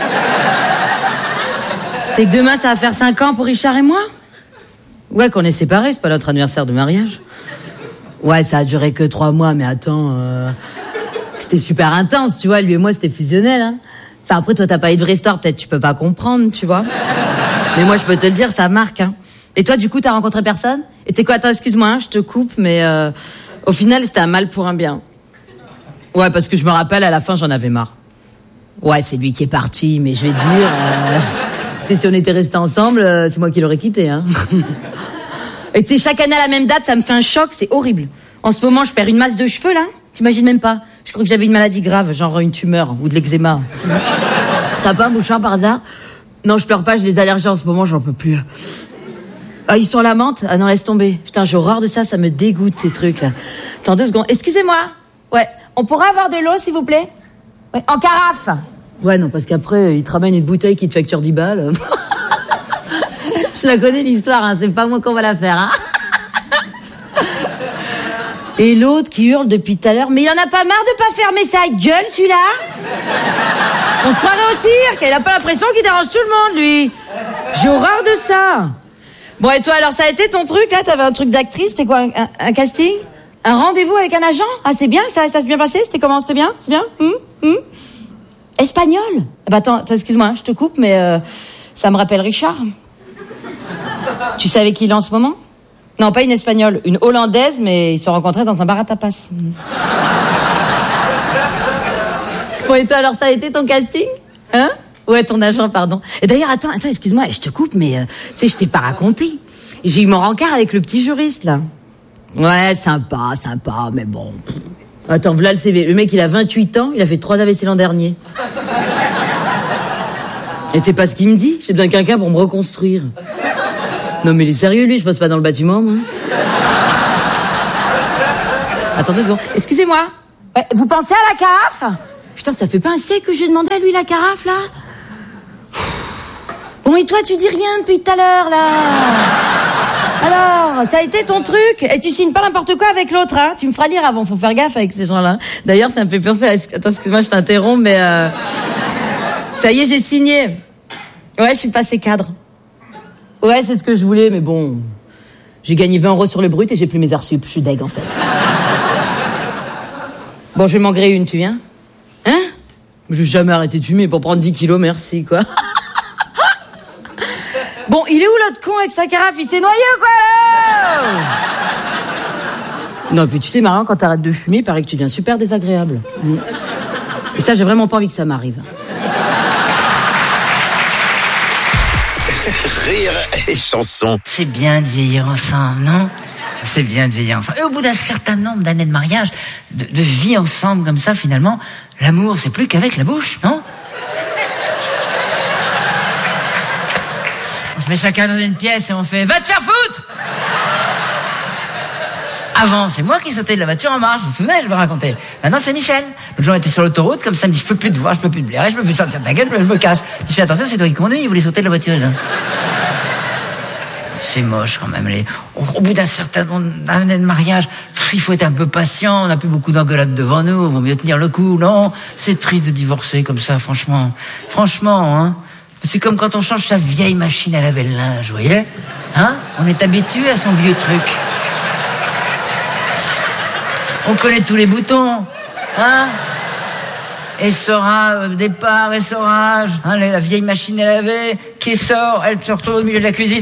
S9: C'est que demain, ça va faire cinq ans pour Richard et moi. Ouais, qu'on est séparés, c'est pas notre anniversaire de mariage. Ouais, ça a duré que trois mois, mais attends... Euh... C'était super intense, tu vois, lui et moi, c'était fusionnel, hein. Enfin, après, toi, t'as pas eu de vraie histoire, peut-être tu peux pas comprendre, tu vois. Mais moi, je peux te le dire, ça marque, hein. Et toi, du coup, t'as rencontré personne? Et tu sais quoi, attends, excuse-moi, hein, je te coupe, mais euh, au final, c'était un mal pour un bien. Ouais, parce que je me rappelle, à la fin, j'en avais marre. Ouais, c'est lui qui est parti, mais je vais te dire... Euh, si on était restés ensemble, euh, c'est moi qui l'aurais quitté, hein. Et tu sais, chaque année à la même date, ça me fait un choc, c'est horrible. En ce moment, je perds une masse de cheveux, là. T'imagines même pas. Je crois que j'avais une maladie grave, genre une tumeur ou de l'eczéma. T'as pas un mouchoir par hasard? Non, je pleure pas, j'ai des allergies en ce moment, j'en peux plus. Ah, ils sont à la menthe? Ah non, laisse tomber. Putain, j'ai horreur de ça, ça me dégoûte, ces trucs-là. Attends deux secondes. Excusez-moi. Ouais, on pourrait avoir de l'eau, s'il vous plaît? Ouais, en carafe. Ouais, non, parce qu'après, ils te ramènent une bouteille qui te facture dix balles. Je la connais, l'histoire, hein. C'est pas moi qu'on va la faire, hein. Et l'autre qui hurle depuis tout à l'heure, mais il en a pas marre de pas fermer sa gueule, celui-là? On se croirait au cirque, il a pas l'impression qu'il dérange tout le monde, lui. J'ai horreur de ça. Bon, et toi, alors, ça a été ton truc, là? T'avais un truc d'actrice, c'était quoi, un, un, un casting? Un rendez-vous avec un agent? Ah, c'est bien, ça, ça s'est bien passé? C'était comment? C'était bien? C'est bien? hum, hum. Espagnol? Ah bah attends, attends, excuse-moi, je te coupe, mais euh, ça me rappelle Richard. Tu sais avec qui il est en ce moment? Non, pas une espagnole, une hollandaise, mais ils se sont rencontrés dans un bar à tapas. Bon, et toi, alors, ça a été ton casting? Hein? Ouais, ton agent, pardon. Et d'ailleurs, attends, attends, excuse-moi, je te coupe, mais, euh, tu sais, je t'ai pas raconté. J'ai eu mon rencard avec le petit juriste, là. Ouais, sympa, sympa, mais bon. Attends, voilà le C V. Le mec, il a vingt-huit ans, il a fait trois A V C l'an dernier. Et c'est pas ce qu'il me dit. J'ai besoin de quelqu'un pour me reconstruire. Non mais il est sérieux lui, je passe pas dans le bâtiment moi. Attendez une seconde. Excusez-moi. Ouais, vous pensez à la carafe? Putain, ça fait pas un siècle que je lui ai demandé à lui la carafe là. Bon et toi tu dis rien depuis tout à l'heure là. Alors, ça a été ton truc. Et tu signes pas n'importe quoi avec l'autre, hein. Tu me feras lire avant, faut faire gaffe avec ces gens-là. D'ailleurs, ça me fait penser à... Attends, excuse-moi, je t'interromps, mais... Euh... Ça y est, j'ai signé. Ouais, je suis passé cadre. Ouais, c'est ce que je voulais, mais bon... J'ai gagné vingt euros sur le brut et j'ai plus mes heures sup. Je suis deg, en fait. Bon, je vais m'en griller une, tu viens? Hein? Je vais jamais arrêter de fumer pour prendre dix kilos, merci, quoi. Bon, il est où l'autre con avec sa carafe? Il s'est noyé ou quoi, là? Non, puis tu sais, Marion, quand t'arrêtes de fumer, il paraît que tu deviens super désagréable. Et ça, j'ai vraiment pas envie que ça m'arrive.
S4: Rire et chanson.
S10: C'est bien de vieillir ensemble, non? C'est bien de vieillir ensemble. Et au bout d'un certain nombre d'années de mariage, de, de vie ensemble comme ça, finalement, l'amour, c'est plus qu'avec la bouche, non? On se met chacun dans une pièce et on fait « Va te faire foutre !» Avant, c'est moi qui sautais de la voiture en marche, vous vous souvenez, je vais raconter. Maintenant, c'est Michel. L'autre jour, on était sur l'autoroute, comme ça, il me dit « Je peux plus te voir, je peux plus te blairer, je peux plus sortir de ta gueule, je me casse. » Je fais « Attention, c'est toi qui conduis, il voulait sauter de la voiture. » là. C'est moche quand même. Les... Au, au bout d'un certain nombre d'années de mariage, pff, il faut être un peu patient, on n'a plus beaucoup d'engueulades devant nous, il vaut mieux tenir le coup, non? C'est triste de divorcer comme ça, franchement. Franchement, hein. C'est comme quand on change sa vieille machine à laver le linge, vous voyez? Hein? On est habitué à son vieux truc. On connaît tous les boutons, hein? Essorage, départ, essorage, hein, la vieille machine à laver qui sort, elle se retrouve au milieu de la cuisine.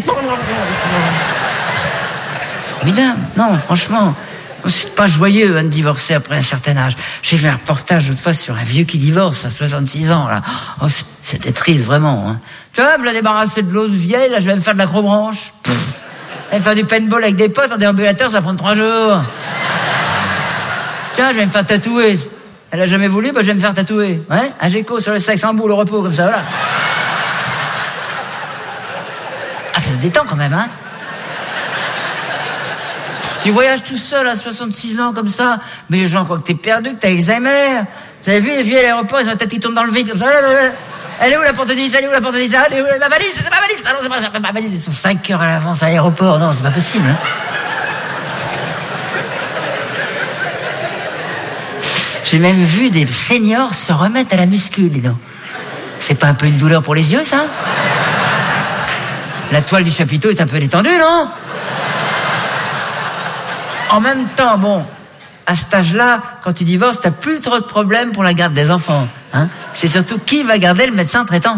S10: Formidable, non, franchement. C'est pas joyeux hein, de divorcer après un certain âge. J'ai vu un reportage l'autre fois sur un vieux qui divorce à soixante-six ans, là. Oh, c'était triste, vraiment. Hein. Tu vois, je vais débarrasser de l'autre vieille, là, je vais me faire de l'acrobranche. Je vais me faire du paintball avec des potes en déambulateur, ça prend trois jours. Tiens, je vais me faire tatouer. Elle a jamais voulu, bah je vais me faire tatouer. Ouais, un géco sur le sexe en boule au repos, comme ça, voilà. Ah, ça se détend quand même, hein. Tu voyages tout seul à soixante-six ans comme ça, mais les gens croient que t'es perdu, que t'as Alzheimer. Vous avez vu les vieux à l'aéroport, ils ont la tête qui tourne dans le vide comme ça. Elle est où la porte de Nice? Elle est où la porte de Nice? Elle est où ma valise? C'est ma valise? Ah non, c'est pas ça, ma valise. Ils sont cinq heures à l'avance à l'aéroport. Non, c'est pas possible. Hein. J'ai même vu des seniors se remettre à la muscu, dis donc. C'est pas un peu une douleur pour les yeux, ça? La toile du chapiteau est un peu détendue, non? En même temps, bon, à cet âge-là, quand tu divorces, t'as plus trop de problèmes pour la garde des enfants. Hein. C'est surtout qui va garder le médecin traitant.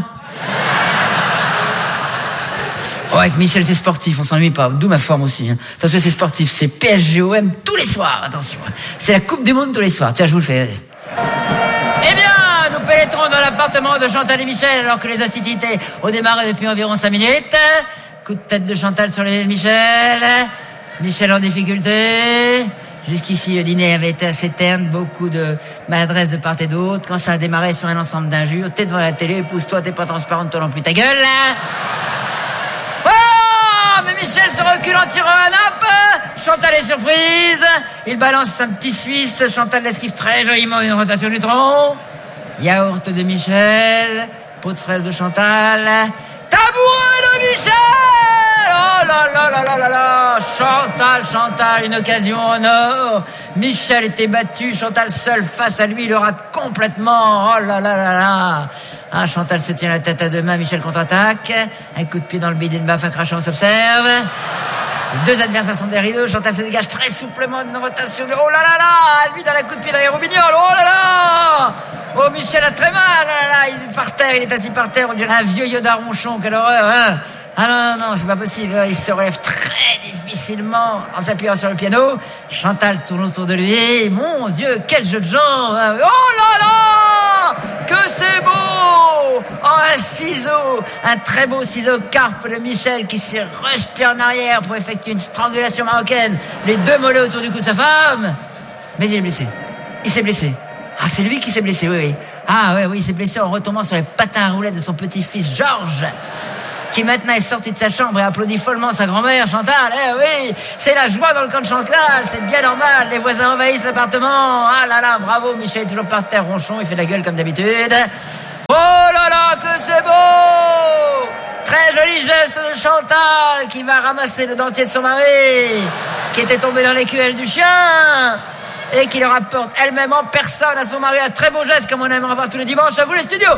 S10: Oh, avec Michel, c'est sportif, on s'ennuie pas. D'où ma forme aussi. Hein. Attention, c'est sportif, c'est P S G O M tous les soirs, attention. C'est la Coupe du Monde tous les soirs. Tiens, je vous le fais. Eh bien, nous pénétrons dans l'appartement de Chantal et Michel alors que les hostilités ont démarré depuis environ cinq minutes. Coup de tête de Chantal sur les Michel. Michel en difficulté. Jusqu'ici, le dîner avait été assez terne, beaucoup de maladresse de part et d'autre. Quand ça a démarré sur un ensemble d'injures, t'es devant la télé, pousse-toi, t'es pas transparente, toi non plus, ta gueule, là. Oh, mais Michel se recule en tirant un nappe. Chantal est surprise. Il balance un petit Suisse. Chantal l'esquive très joliment une rotation du tronc. Yaourt de Michel. Pot de fraise de Chantal. Tabouret de Michel. Oh là là là là là là. Chantal, Chantal, une occasion en or. Michel était battu, Chantal seule face à lui, il le rate complètement. Oh là là là là. Ah, Chantal se tient la tête à deux mains, Michel contre-attaque. Un coup de pied dans le bide et une baffe à crachant, on s'observe. Les deux adversaires sont derrière eux, Chantal se dégage très souplement d'une rotation. Oh là là là. Lui dans la coup de pied derrière Robignol. Oh là là. Oh, Michel a très mal. Oh là là. Il est par terre, il est assis par terre, on dirait un vieux Yoda ronchon, quelle horreur, hein. Ah non, non, non, c'est pas possible. Il se relève très difficilement en s'appuyant sur le piano. Chantal tourne autour de lui. Mon Dieu, quel jeu de gens. Oh là là, que c'est beau. Oh, un ciseau, un très beau ciseau carpe de Michel qui s'est rejeté en arrière pour effectuer une strangulation marocaine. Les deux mollets autour du cou de sa femme. Mais il est blessé. Il s'est blessé. Ah, c'est lui qui s'est blessé, oui, oui. Ah ouais, oui, il s'est blessé en retombant sur les patins à roulettes de son petit-fils Georges, qui maintenant est sorti de sa chambre et applaudit follement sa grand-mère, Chantal. Eh oui, c'est la joie dans le camp de Chantal, c'est bien normal. Les voisins envahissent l'appartement. Ah là là, bravo, Michel est toujours par terre ronchon, il fait la gueule comme d'habitude. Oh là là, que c'est beau! Très joli geste de Chantal, qui va ramasser le dentier de son mari, qui était tombé dans l'écuelle du chien, et qui le rapporte elle-même en personne à son mari. Un très beau geste, comme on aimerait voir tous les dimanches. À vous les studios!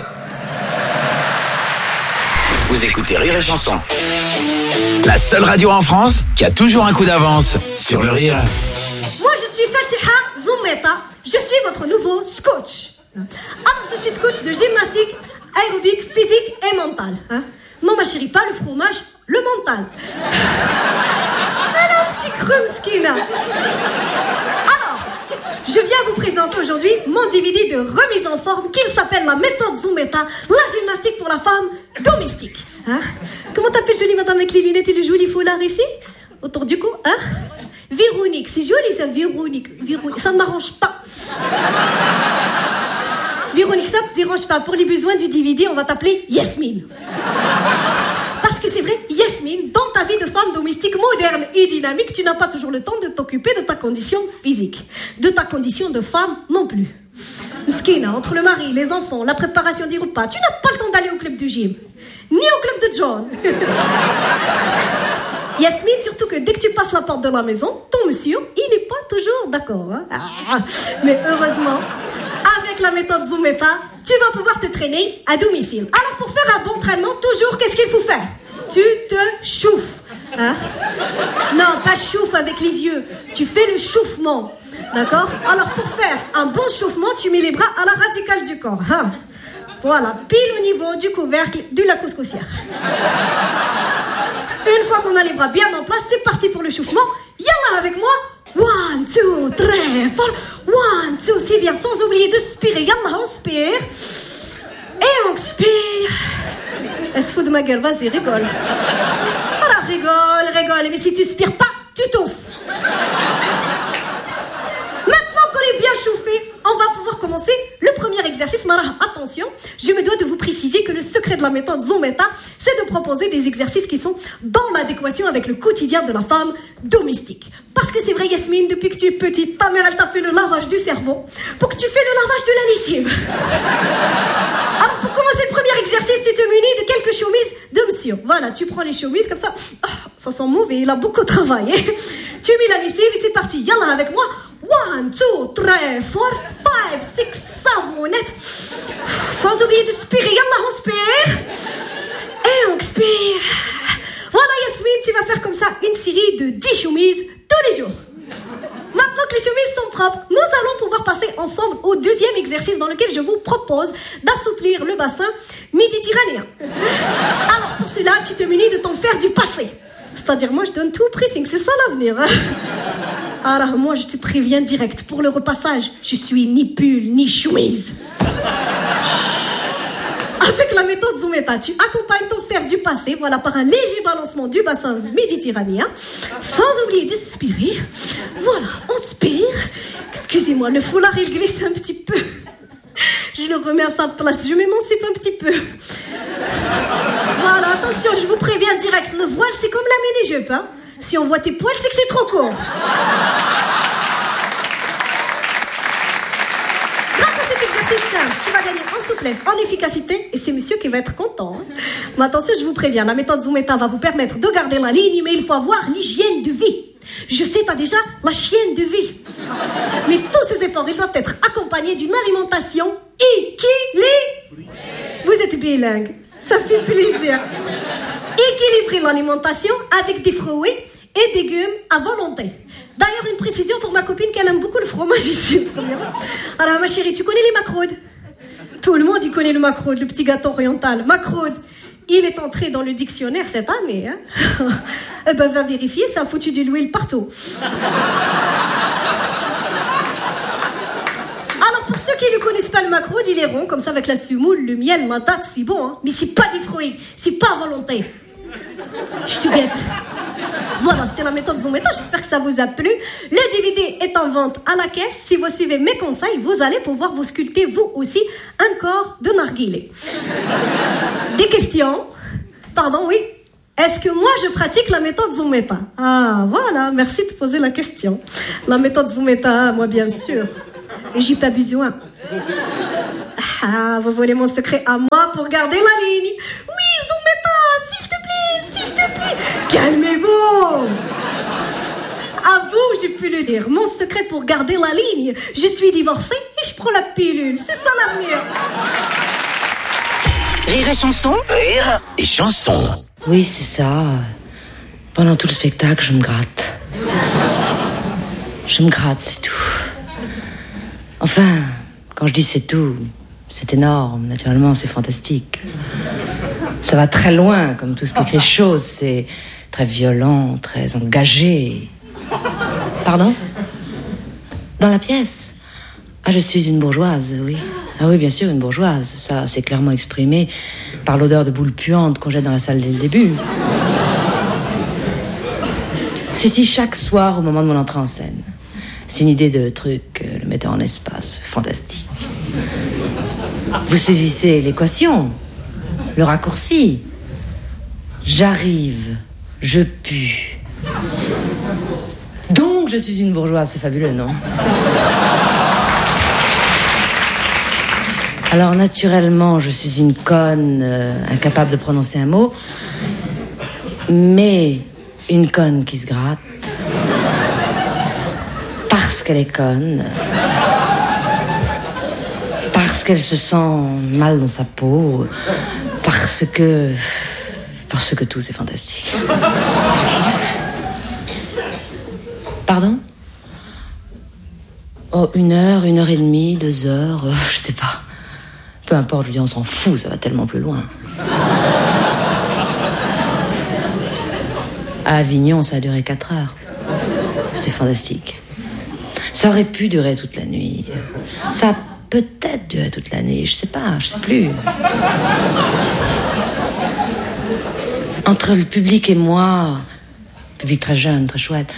S4: Vous écoutez Rire et Chanson, la seule radio en France qui a toujours un coup d'avance sur le rire.
S11: Moi, je suis Fatiha Zoumeta. Je suis votre nouveau coach. Alors, je suis coach de gymnastique, aérobic, physique et mental. Hein? Non, ma chérie, pas le fromage, le mental. Alors, petit crumskina. Alors, je viens vous présenter aujourd'hui mon D V D de remise en forme qui s'appelle la méthode Zoumeta, la gymnastique pour la femme domestique. Hein? Comment t'appelles jolie madame avec les lunettes et le joli foulard ici? Autour du cou, hein? Véronique, c'est joli ça, Véronique. Véronique, ça ne m'arrange pas. Véronique, ça ne te dérange pas. Pour les besoins du D V D, on va t'appeler Yasmine. Parce que c'est vrai, Yasmine, dans ta vie de femme domestique moderne et dynamique, tu n'as pas toujours le temps de t'occuper de ta condition physique. De ta condition de femme non plus. Mskina, entre le mari, les enfants, la préparation des repas, tu n'as pas le temps d'aller au club de gym. Ni au club de John. Yasmine, surtout que dès que tu passes la porte de la maison, ton monsieur, il n'est pas toujours d'accord. Hein? Ah, mais heureusement, avec la méthode Zoumeta, tu vas pouvoir te traîner à domicile. Alors pour faire un bon entraînement, toujours, qu'est-ce qu'il faut faire? Tu te chauffes. Hein? Non, pas chauffe avec les yeux. Tu fais le chauffement. D'accord? Alors pour faire un bon chauffement, tu mets les bras à la radicale du corps. Hein? Voilà, pile au niveau du couvercle de la couscoussière. Une fois qu'on a les bras bien en place, c'est parti pour le chauffement. Yallah avec moi. One, two, three, four. One, two, c'est bien, sans oublier de spirer. Yallah, on spire. Et on expire. Elle se fout de ma gueule, vas-y, rigole. Voilà, rigole, rigole. Mais si tu spires pas, tu touffes. Maintenant qu'on est bien chauffé, on va pouvoir commencer le premier exercice. Marah, attention, je me dois de vous préciser que le secret de la méthode Zoumeta, c'est de proposer des exercices qui sont dans l'adéquation avec le quotidien de la femme domestique. Parce que c'est vrai, Yasmine, depuis que tu es petite, ta mère, elle t'a fait le lavage du cerveau pour que tu fais le lavage de la lessive. Alors, pour commencer le premier exercice, tu te munis de quelques chemises de monsieur. Voilà, tu prends les chemises comme ça. Oh, ça sent mauvais, il a beaucoup travaillé. Tu mets la lessive et c'est parti. Yallah avec moi. One, two, three, four, five, six, seven, eight. Sans oublier de spirer. Yallah, on spire. Et on expire. Voilà, Yasmine, tu vas faire comme ça une série de dix chemises tous les jours. Maintenant que les chemises sont propres, nous allons pouvoir passer ensemble au deuxième exercice dans lequel je vous propose d'assouplir le bassin méditerranéen. Alors, pour cela, tu te munis de ton fer du passé. C'est-à-dire, moi, je donne tout au pressing, c'est ça l'avenir. Hein? Alors, moi, je te préviens direct, pour le repassage, je suis ni pull, ni chemise. Avec la méthode Zoumeta, tu accompagnes ton fer du passé, voilà, par un léger balancement du bassin méditerranéen, sans oublier de spirer. Voilà, on spire. Excusez-moi, le foulard, il glisse un petit peu. Je le remets à sa place, je m'émancipe un petit peu. Voilà, attention, je vous préviens direct, le voile, c'est comme la mini-jupe, hein. Si on voit tes poils, c'est que c'est trop court. Grâce à cet exercice simple, tu vas gagner en souplesse, en efficacité, et c'est monsieur qui va être content. Hein. Mais attention, je vous préviens, la méthode Zoumeta va vous permettre de garder la ligne, mais il faut avoir l'hygiène de vie. Je sais, t'as déjà la chienne de vie. Mais tous ces efforts, ils doivent être accompagnés d'une alimentation équilibrée. Vous êtes bilingue, ça fait plaisir. Équilibrer l'alimentation avec des fruits et des légumes à volonté. D'ailleurs, une précision pour ma copine qu'elle aime beaucoup le fromage ici. Alors, ma chérie, tu connais les macrodes? Tout le monde, il connaît le macrode, le petit gâteau oriental. Macrode, il est entré dans le dictionnaire cette année. Hein. Eh ben, va vérifier, ça a foutu de l'huile partout. Alors, pour ceux qui ne connaissent pas le macrode, il est rond, comme ça, avec la semoule, le miel, la date, c'est bon. Hein. Mais c'est pas des fruits, c'est pas à volonté. Je te guette. Voilà, c'était la méthode Zometa, j'espère que ça vous a plu. Le D V D est en vente à la caisse. Si vous suivez mes conseils, vous allez pouvoir vous sculpter vous aussi un corps de narguilé. Des questions? Pardon, oui? Est-ce que moi je pratique la méthode Zometa? Ah, voilà, merci de poser la question. La méthode Zometa, moi bien sûr. Et j'y pas besoin. Ah, vous voulez mon secret à moi pour garder la ligne? Oui, Zometa, s'il te plaît, s'il te plaît. Calmez-vous. À vous, j'ai pu le dire. Mon secret pour garder la ligne. Je suis divorcée et je prends la pilule. C'est ça l'avenir.
S7: Rire et chanson.
S4: Rire et chanson.
S9: Oui, c'est ça. Pendant tout le spectacle, je me gratte. Je me gratte, c'est tout. Enfin, quand je dis c'est tout, c'est énorme, naturellement, c'est fantastique. Ça va très loin, comme tout ce qui est écrit chose, c'est très violent, très engagé. Pardon? Dans la pièce? Ah, je suis une bourgeoise, oui. Ah oui, bien sûr, une bourgeoise. Ça, c'est clairement exprimé par l'odeur de boule puante qu'on jette dans la salle dès le début. C'est si chaque soir, au moment de mon entrée en scène. C'est une idée de truc, le metteur en espace, fantastique. Vous saisissez l'équation, le raccourci. J'arrive, je pue. Donc, je suis une bourgeoise, c'est fabuleux, non? Alors, naturellement, je suis une conne, euh, incapable de prononcer un mot, mais une conne qui se gratte. Parce qu'elle est conne. Parce qu'elle se sent mal dans sa peau. Parce que... Parce que tout, c'est fantastique. Pardon? Oh, une heure, une heure et demie, deux heures, euh, je sais pas. Peu importe, je veux dire, on s'en fout, ça va tellement plus loin. À Avignon, ça a duré quatre heures. C'était fantastique. Ça aurait pu durer toute la nuit. Ça a peut-être duré toute la nuit, je sais pas, je sais plus. Entre le public et moi, public très jeune, très chouette,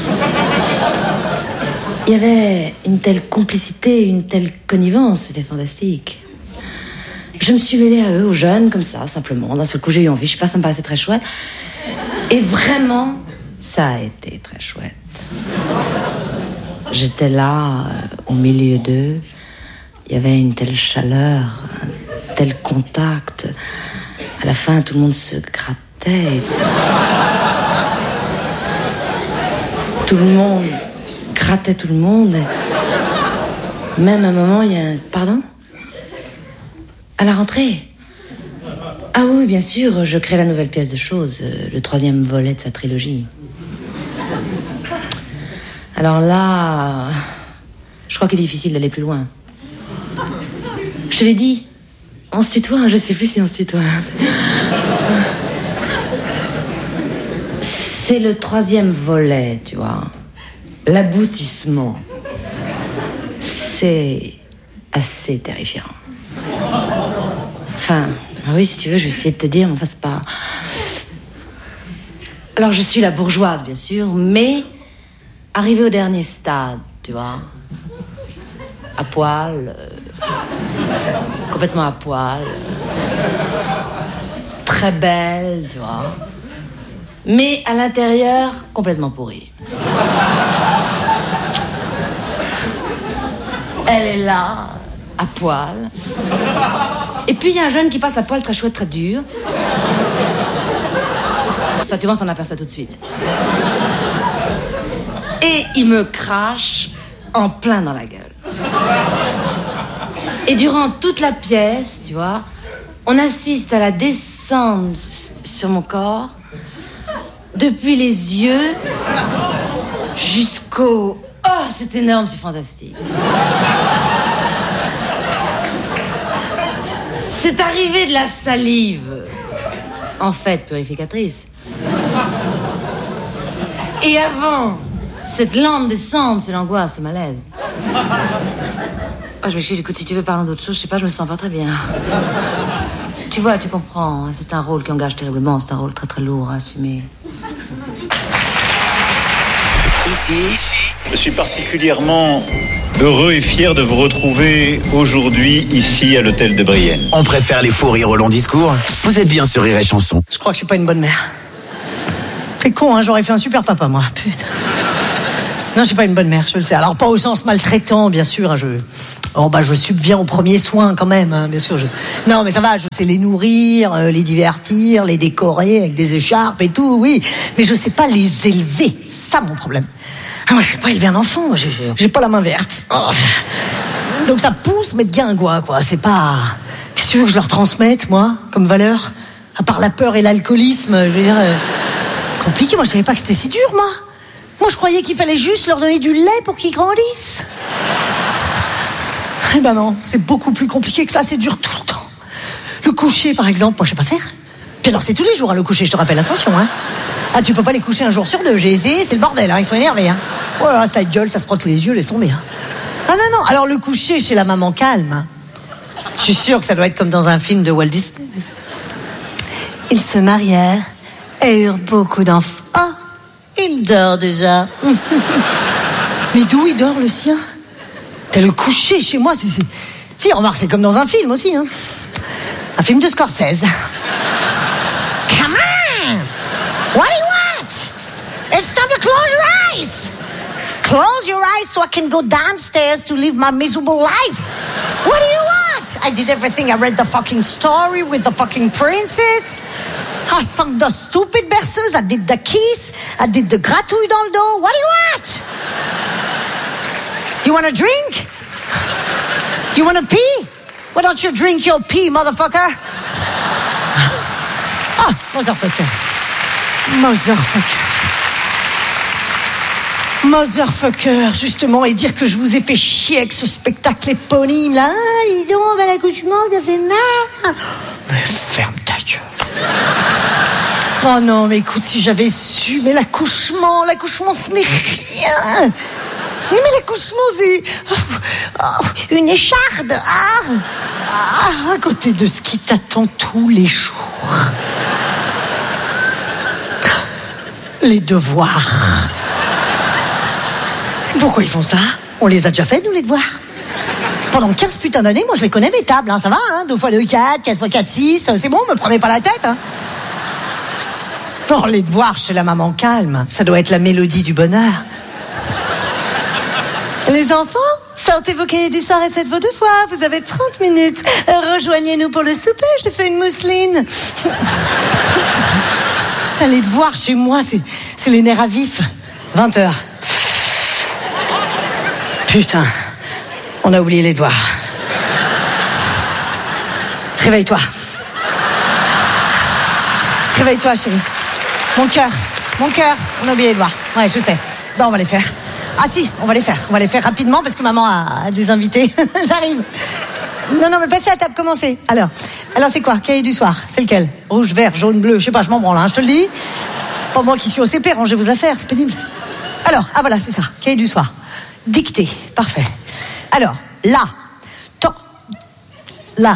S9: il y avait une telle complicité, une telle connivence, c'était fantastique. Je me suis mêlée à eux, aux jeunes, comme ça, simplement. D'un seul coup, j'ai eu envie, je sais pas, ça me paraissait très chouette. Et vraiment, ça a été très chouette. J'étais là, euh, au milieu d'eux. Il y avait une telle chaleur, un tel contact. À la fin, tout le monde se grattait. Tout le monde grattait tout le monde. Même à un moment, il y a un... Pardon? À la rentrée? Ah oui, bien sûr, je crée la nouvelle pièce de choses, le troisième volet de sa trilogie. Alors là, je crois qu'il est difficile d'aller plus loin. Je te l'ai dit, on se tutoie, je sais plus si on se tutoie. C'est le troisième volet, tu vois. L'aboutissement. C'est assez terrifiant. Enfin, oui, si tu veux, je vais essayer de te dire, mais enfin, c'est pas... Alors, je suis la bourgeoise, bien sûr, mais arrivée au dernier stade, tu vois, à poil, euh, complètement à poil, euh, très belle, tu vois, mais à l'intérieur, complètement pourrie. Elle est là, à poil. Et puis il y a un jeune qui passe à poil très chouette, très dur. Ça, tu vois, on s'en aperçoit tout de suite. Et il me crache en plein dans la gueule. Et durant toute la pièce, tu vois, on assiste à la descente sur mon corps, depuis les yeux jusqu'au... Oh, c'est énorme, c'est fantastique. C'est arrivé de la salive, en fait, purificatrice. Et avant, cette lente descente, c'est l'angoisse, le malaise. Oh, je vais écoute, si tu veux parler d'autre chose, je sais pas, je me sens pas très bien. Tu vois, tu comprends, c'est un rôle qui engage terriblement, c'est un rôle très très lourd à assumer.
S4: Ici,
S12: je suis particulièrement heureux et fier de vous retrouver aujourd'hui ici à l'hôtel de Brienne.
S4: on préfère les fous rires au long discours. Vous êtes bien sur Rire et Chanson.
S3: Je crois que je suis pas une bonne mère. C'est con, hein, j'aurais fait un super papa, moi. Putain. Non, je suis pas une bonne mère, je le sais. Alors, pas au sens maltraitant, bien sûr. Hein, je... Oh, bah, je subviens aux premiers soins, quand même, hein, bien sûr. Je... Non, mais ça va, je sais les nourrir, euh, les divertir, les décorer avec des écharpes et tout, oui. Mais je sais pas les élever. C'est ça, mon problème. Ah, moi, je sais pas élever un enfant. Moi, j'ai, j'ai pas la main verte. Oh. Donc, ça pousse, mais de guingois, quoi. C'est pas... Qu'est-ce que tu veux que je leur transmette, moi, comme valeur? À part la peur et l'alcoolisme, je veux dire... Euh... Compliqué, moi, je savais pas que c'était si dur, moi. Moi, je croyais qu'il fallait juste leur donner du lait pour qu'ils grandissent. Eh ben non, c'est beaucoup plus compliqué que ça, c'est dur tout le temps. Le coucher, par exemple, moi, je sais pas faire. Puis alors, c'est tous les jours, hein, le coucher, je te rappelle, attention, hein. Ah, tu peux pas les coucher un jour sur deux, j'ai essayé, c'est le bordel, hein, ils sont énervés, hein. Oh là, ça gueule, ça se frotte les yeux, laisse tomber, hein. Ah non, non, alors le coucher chez la maman calme, hein. Je suis sûre que ça doit être comme dans un film de Walt Disney. Ils se marièrent et eurent beaucoup d'enfants. Oh, il dort déjà. Mais d'où il dort, le sien? T'as le coucher chez moi, c'est... c'est... Si, remarque, c'est comme dans un film aussi, hein. Un film de Scorsese. Come on! What do you want? It's time to close your eyes! Close your eyes so I can go downstairs to live my miserable life. What do you want? I did everything. I read the fucking story with the fucking princess. I sung the stupid berceuse. I did the kiss. I did the gratouille dans le dos. What do you want? You want a drink? You want to pee? Why don't you drink your pee, motherfucker? Ah, motherfucker. Motherfucker. Motherfucker, justement, et dire que je vous ai fait chier avec ce spectacle éponyme, là. Ah, dis donc, bah, l'accouchement, ça fait mal. Mais ferme ta gueule. Oh non, mais écoute, si j'avais su, mais l'accouchement, l'accouchement, ce n'est rien. Mais l'accouchement, c'est oh, une écharde. Ah, ah, à côté de ce qui t'attend tous les jours. Les devoirs. Pourquoi ils font ça? On les a déjà fait, nous, les devoirs. Pendant quinze putains d'années, moi, je les connais, mes tables, hein, ça va, hein, deux fois deux, quatre, quatre fois quatre, six, c'est bon, me prenez pas la tête, hein. Bon, les devoirs chez la maman calme, ça doit être la mélodie du bonheur. Les enfants, sortez vos cahiers du soir et faites vos devoirs, vous avez trente minutes. Rejoignez-nous pour le souper, je fais une mousseline. T'as les devoirs chez moi, c'est, c'est les nerfs à vif. vingt heures. Putain, on a oublié les devoirs. Réveille-toi. Réveille-toi, chérie. Mon cœur, mon cœur, on a oublié les devoirs. Ouais, je sais. Bon, on va les faire. Ah si, on va les faire. On va les faire rapidement parce que maman a, a des invités. J'arrive. Non, non, mais passez à table, commencez. Alors, alors c'est quoi? Cahier du soir, c'est lequel? Rouge, vert, jaune, bleu, je sais pas, je m'en branle, hein, je te le dis. Pas moi qui suis au C P, rangez vos affaires, c'est pénible. Alors, ah voilà, c'est ça, cahier du soir. Dictée, parfait. Alors, là, to, là.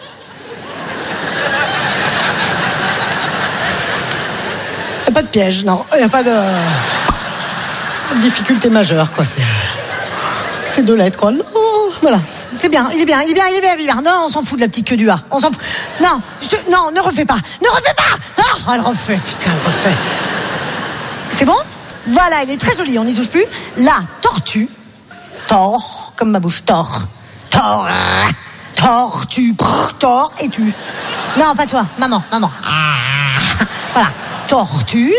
S3: Il n'y a pas de piège, non, il n'y a pas de... difficulté majeure, quoi, c'est... C'est deux lettres, quoi. Non, voilà, c'est bien, il est bien, il est bien, il est bien, il est bien. Non, on s'en fout de la petite queue du A, on s'en fout. Non, je te... non, ne refais pas, ne refais pas. Ah, elle refait, putain, elle refait. C'est bon? Voilà, il est très joli, on n'y touche plus. La tortue, tor, comme ma bouche, tor, tor, tortue, tor, et tu. Non, pas toi, maman, maman. Ah, voilà, tortue,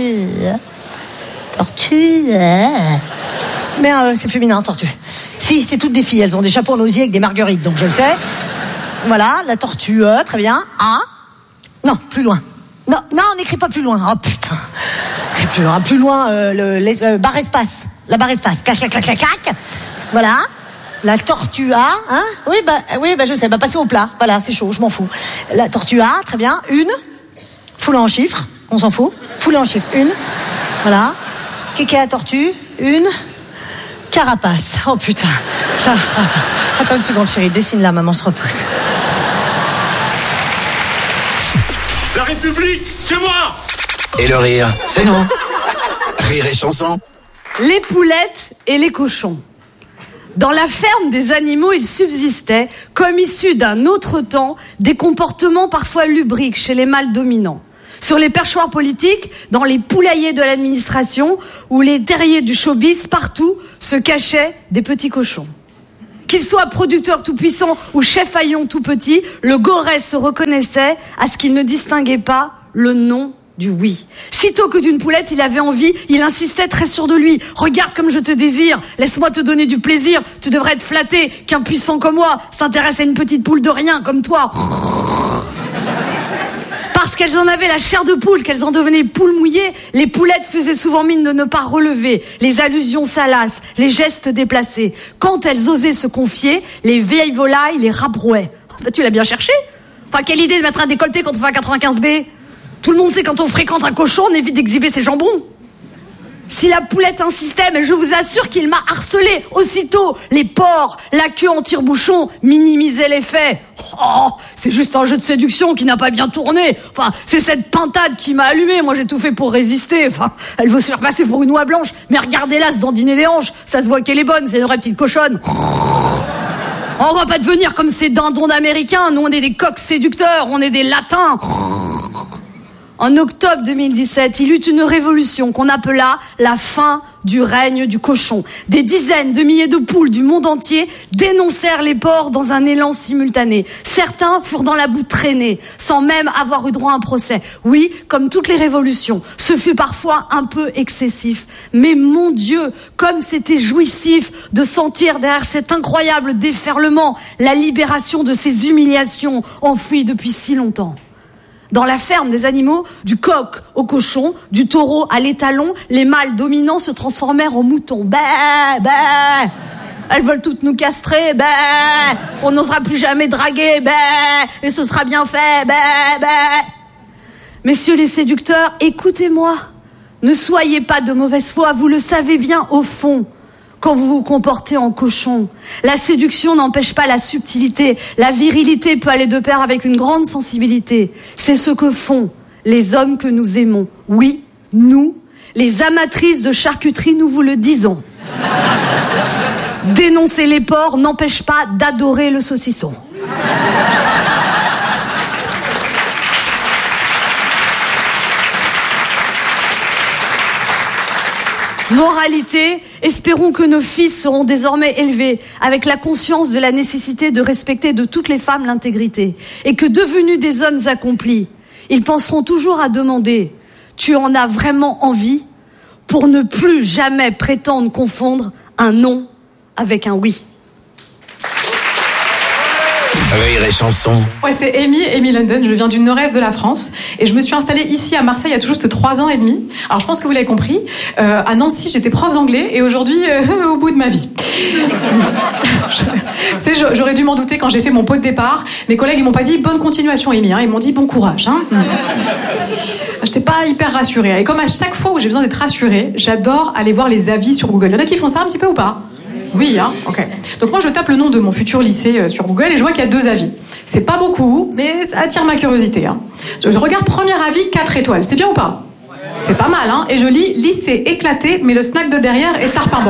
S3: tortue. Mais euh, c'est féminin, tortue. Si, c'est toutes des filles, elles ont des chapeaux en osier avec des marguerites, donc je le sais. Voilà, la tortue, euh, très bien. A. Non, plus loin. Non, non, on n'écrit pas plus loin. Oh putain. Plus loin, plus loin, euh, le les, euh, barre espace. La barre espace. Clac, clac, clac, clac, clac. Voilà. La tortue A, hein? Oui, bah, oui, bah, je sais. Bah, passez au plat. Voilà, c'est chaud, je m'en fous. La tortue A, très bien. Une. Foulée en chiffres. On s'en fout. Foulée en chiffres. Une. Voilà. Kéké à tortue. Une. Carapace. Oh putain. Carapace. Attends une seconde, chérie. Dessine-la, maman se repose.
S13: La République, c'est moi!
S4: Et le rire, c'est nous. Rire et Chanson.
S2: Les poulettes et les cochons. Dans la ferme des animaux, il subsistait, comme issus d'un autre temps, des comportements parfois lubriques chez les mâles dominants. Sur les perchoirs politiques, dans les poulaillers de l'administration ou les terriers du showbiz, partout se cachaient des petits cochons. Qu'il soit producteur tout-puissant ou chef haillon tout petit, le Gorès se reconnaissait à ce qu'il ne distinguait pas le non du oui. Sitôt que d'une poulette il avait envie, il insistait très sûr de lui. Regarde comme je te désire, laisse-moi te donner du plaisir. Tu devrais être flatté qu'un puissant comme moi s'intéresse à une petite poule de rien comme toi. Parce qu'elles en avaient la chair de poule, qu'elles en devenaient poules mouillées, les poulettes faisaient souvent mine de ne pas relever, les allusions salaces, les gestes déplacés. Quand elles osaient se confier, les vieilles volailles les rabrouaient. Bah, tu l'as bien cherché. Enfin, quelle idée de mettre un décolleté quand on fait un quatre-vingt-quinze B. Tout le monde sait quand on fréquente un cochon, on évite d'exhiber ses jambons. Si la poulette insistait, mais je vous assure qu'il m'a harcelé aussitôt. Les porcs, la queue en tire-bouchon, minimisaient l'effet. Oh, c'est juste un jeu de séduction qui n'a pas bien tourné. Enfin, c'est cette pintade qui m'a allumé. Moi, j'ai tout fait pour résister. Enfin, elle veut se faire passer pour une oie blanche. Mais regardez-la se dandiner les hanches. Ça se voit qu'elle est bonne, c'est une vraie petite cochonne. On va pas devenir comme ces dindons d'Américains. Nous, on est des coqs séducteurs. On est des latins. En octobre deux mille dix-sept, il eut une révolution qu'on appela la fin du règne du cochon. Des dizaines de milliers de poules du monde entier dénoncèrent les porcs dans un élan simultané. Certains furent dans la boue traînés, sans même avoir eu droit à un procès. Oui, comme toutes les révolutions, ce fut parfois un peu excessif. Mais mon Dieu, comme c'était jouissif de sentir derrière cet incroyable déferlement la libération de ces humiliations enfouies depuis si longtemps. Dans la ferme des animaux, du coq au cochon, du taureau à l'étalon, les mâles dominants se transformèrent en moutons. Bah, bah. Elles veulent toutes nous castrer. Bah. On n'osera plus jamais draguer. Bah. Et ce sera bien fait. Bah, bah. Messieurs les séducteurs, écoutez-moi. Ne soyez pas de mauvaise foi. Vous le savez bien au fond. Quand vous vous comportez en cochon, la séduction n'empêche pas la subtilité. La virilité peut aller de pair avec une grande sensibilité. C'est ce que font les hommes que nous aimons. Oui, nous, les amatrices de charcuterie, nous vous le disons. Dénoncer les porcs n'empêche pas d'adorer le saucisson. Moralité, espérons que nos fils seront désormais élevés avec la conscience de la nécessité de respecter de toutes les femmes l'intégrité et que devenus des hommes accomplis, ils penseront toujours à demander « Tu en as vraiment envie ?» pour ne plus jamais prétendre confondre un non avec un oui.
S4: Rire et chanson.
S14: Ouais, c'est Amy, Amy London. Je viens du nord-est de la France et je me suis installée ici à Marseille il y a tout juste trois ans et demi. Alors je pense que vous l'avez compris. Euh, à Nancy, j'étais prof d'anglais et aujourd'hui, euh, au bout de ma vie. je, vous savez, j'aurais dû m'en douter quand j'ai fait mon pot de départ. Mes collègues, ils m'ont pas dit bonne continuation, Amy. Hein. Ils m'ont dit bon courage. Hein. J'étais pas hyper rassurée. Et comme à chaque fois où j'ai besoin d'être rassurée, j'adore aller voir les avis sur Google. Il y en a qui font ça un petit peu ou pas ? Oui, hein, ok. Donc moi je tape le nom de mon futur lycée euh, sur Google et je vois qu'il y a deux avis. C'est pas beaucoup, mais ça attire ma curiosité. Hein. Je, je regarde premier avis, quatre étoiles. C'est bien ou pas ? C'est pas mal, hein. Et je lis lycée éclaté, mais le snack de derrière est tarpin.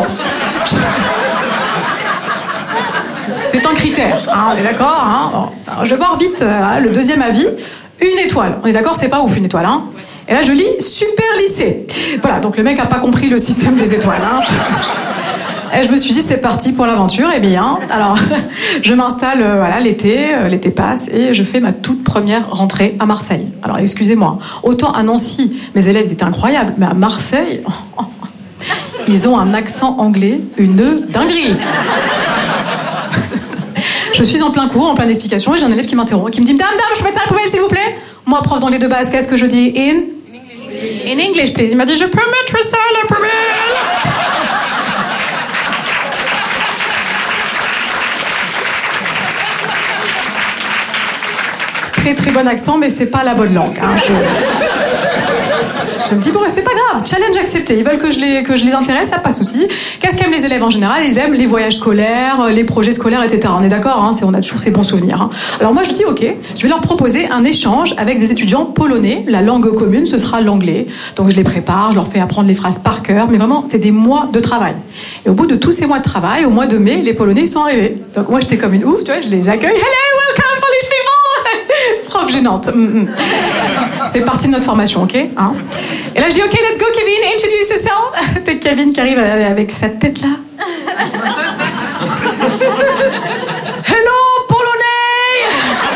S14: C'est un critère, hein, on est d'accord, hein. Bon, alors, je vais voir vite euh, le deuxième avis, une étoile. On est d'accord, c'est pas ouf une étoile, hein. Et là je lis super lycée. Voilà, donc le mec a pas compris le système des étoiles, hein. Et je me suis dit, c'est parti pour l'aventure. Eh bien, alors, je m'installe, euh, voilà, l'été, euh, l'été passe, et je fais ma toute première rentrée à Marseille. Alors, excusez-moi, autant à Nancy, mes élèves étaient incroyables, mais à Marseille, oh, oh, ils ont un accent anglais, une dinguerie. Je suis en plein cours, en pleine explication, et j'ai un élève qui m'interrompt, qui me dit, dame, dame, je peux mettre ça à la poubelle, s'il vous plaît? Moi, prof d'anglais de base, qu'est-ce que je dis? In? In English, please. Il m'a dit, je peux mettre ça à la poubelle? Très très bon accent, mais c'est pas la bonne langue. Hein. Je... Je me dis, bon, c'est pas grave, challenge accepté. Ils veulent que je les, que je les intéresse, ça pas de souci. Qu'est-ce qu'aiment les élèves en général? Ils aiment les voyages scolaires, les projets scolaires, et cetera. On est d'accord, hein, c'est, on a toujours ces bons souvenirs. Hein. Alors moi, je dis, ok, je vais leur proposer un échange avec des étudiants polonais. La langue commune, ce sera l'anglais. Donc je les prépare, je leur fais apprendre les phrases par cœur. Mais vraiment, c'est des mois de travail. Et au bout de tous ces mois de travail, au mois de mai, les Polonais ils sont arrivés. Donc moi, j'étais comme une ouf, tu vois, je les accueille. Hello, welcome, Polish people. Prof gênante. Mm-mm. C'est partie de notre formation, ok, hein. Et là, je dis, ok, let's go, Kevin, introduce yourself. T'as Kevin qui arrive avec sa tête là.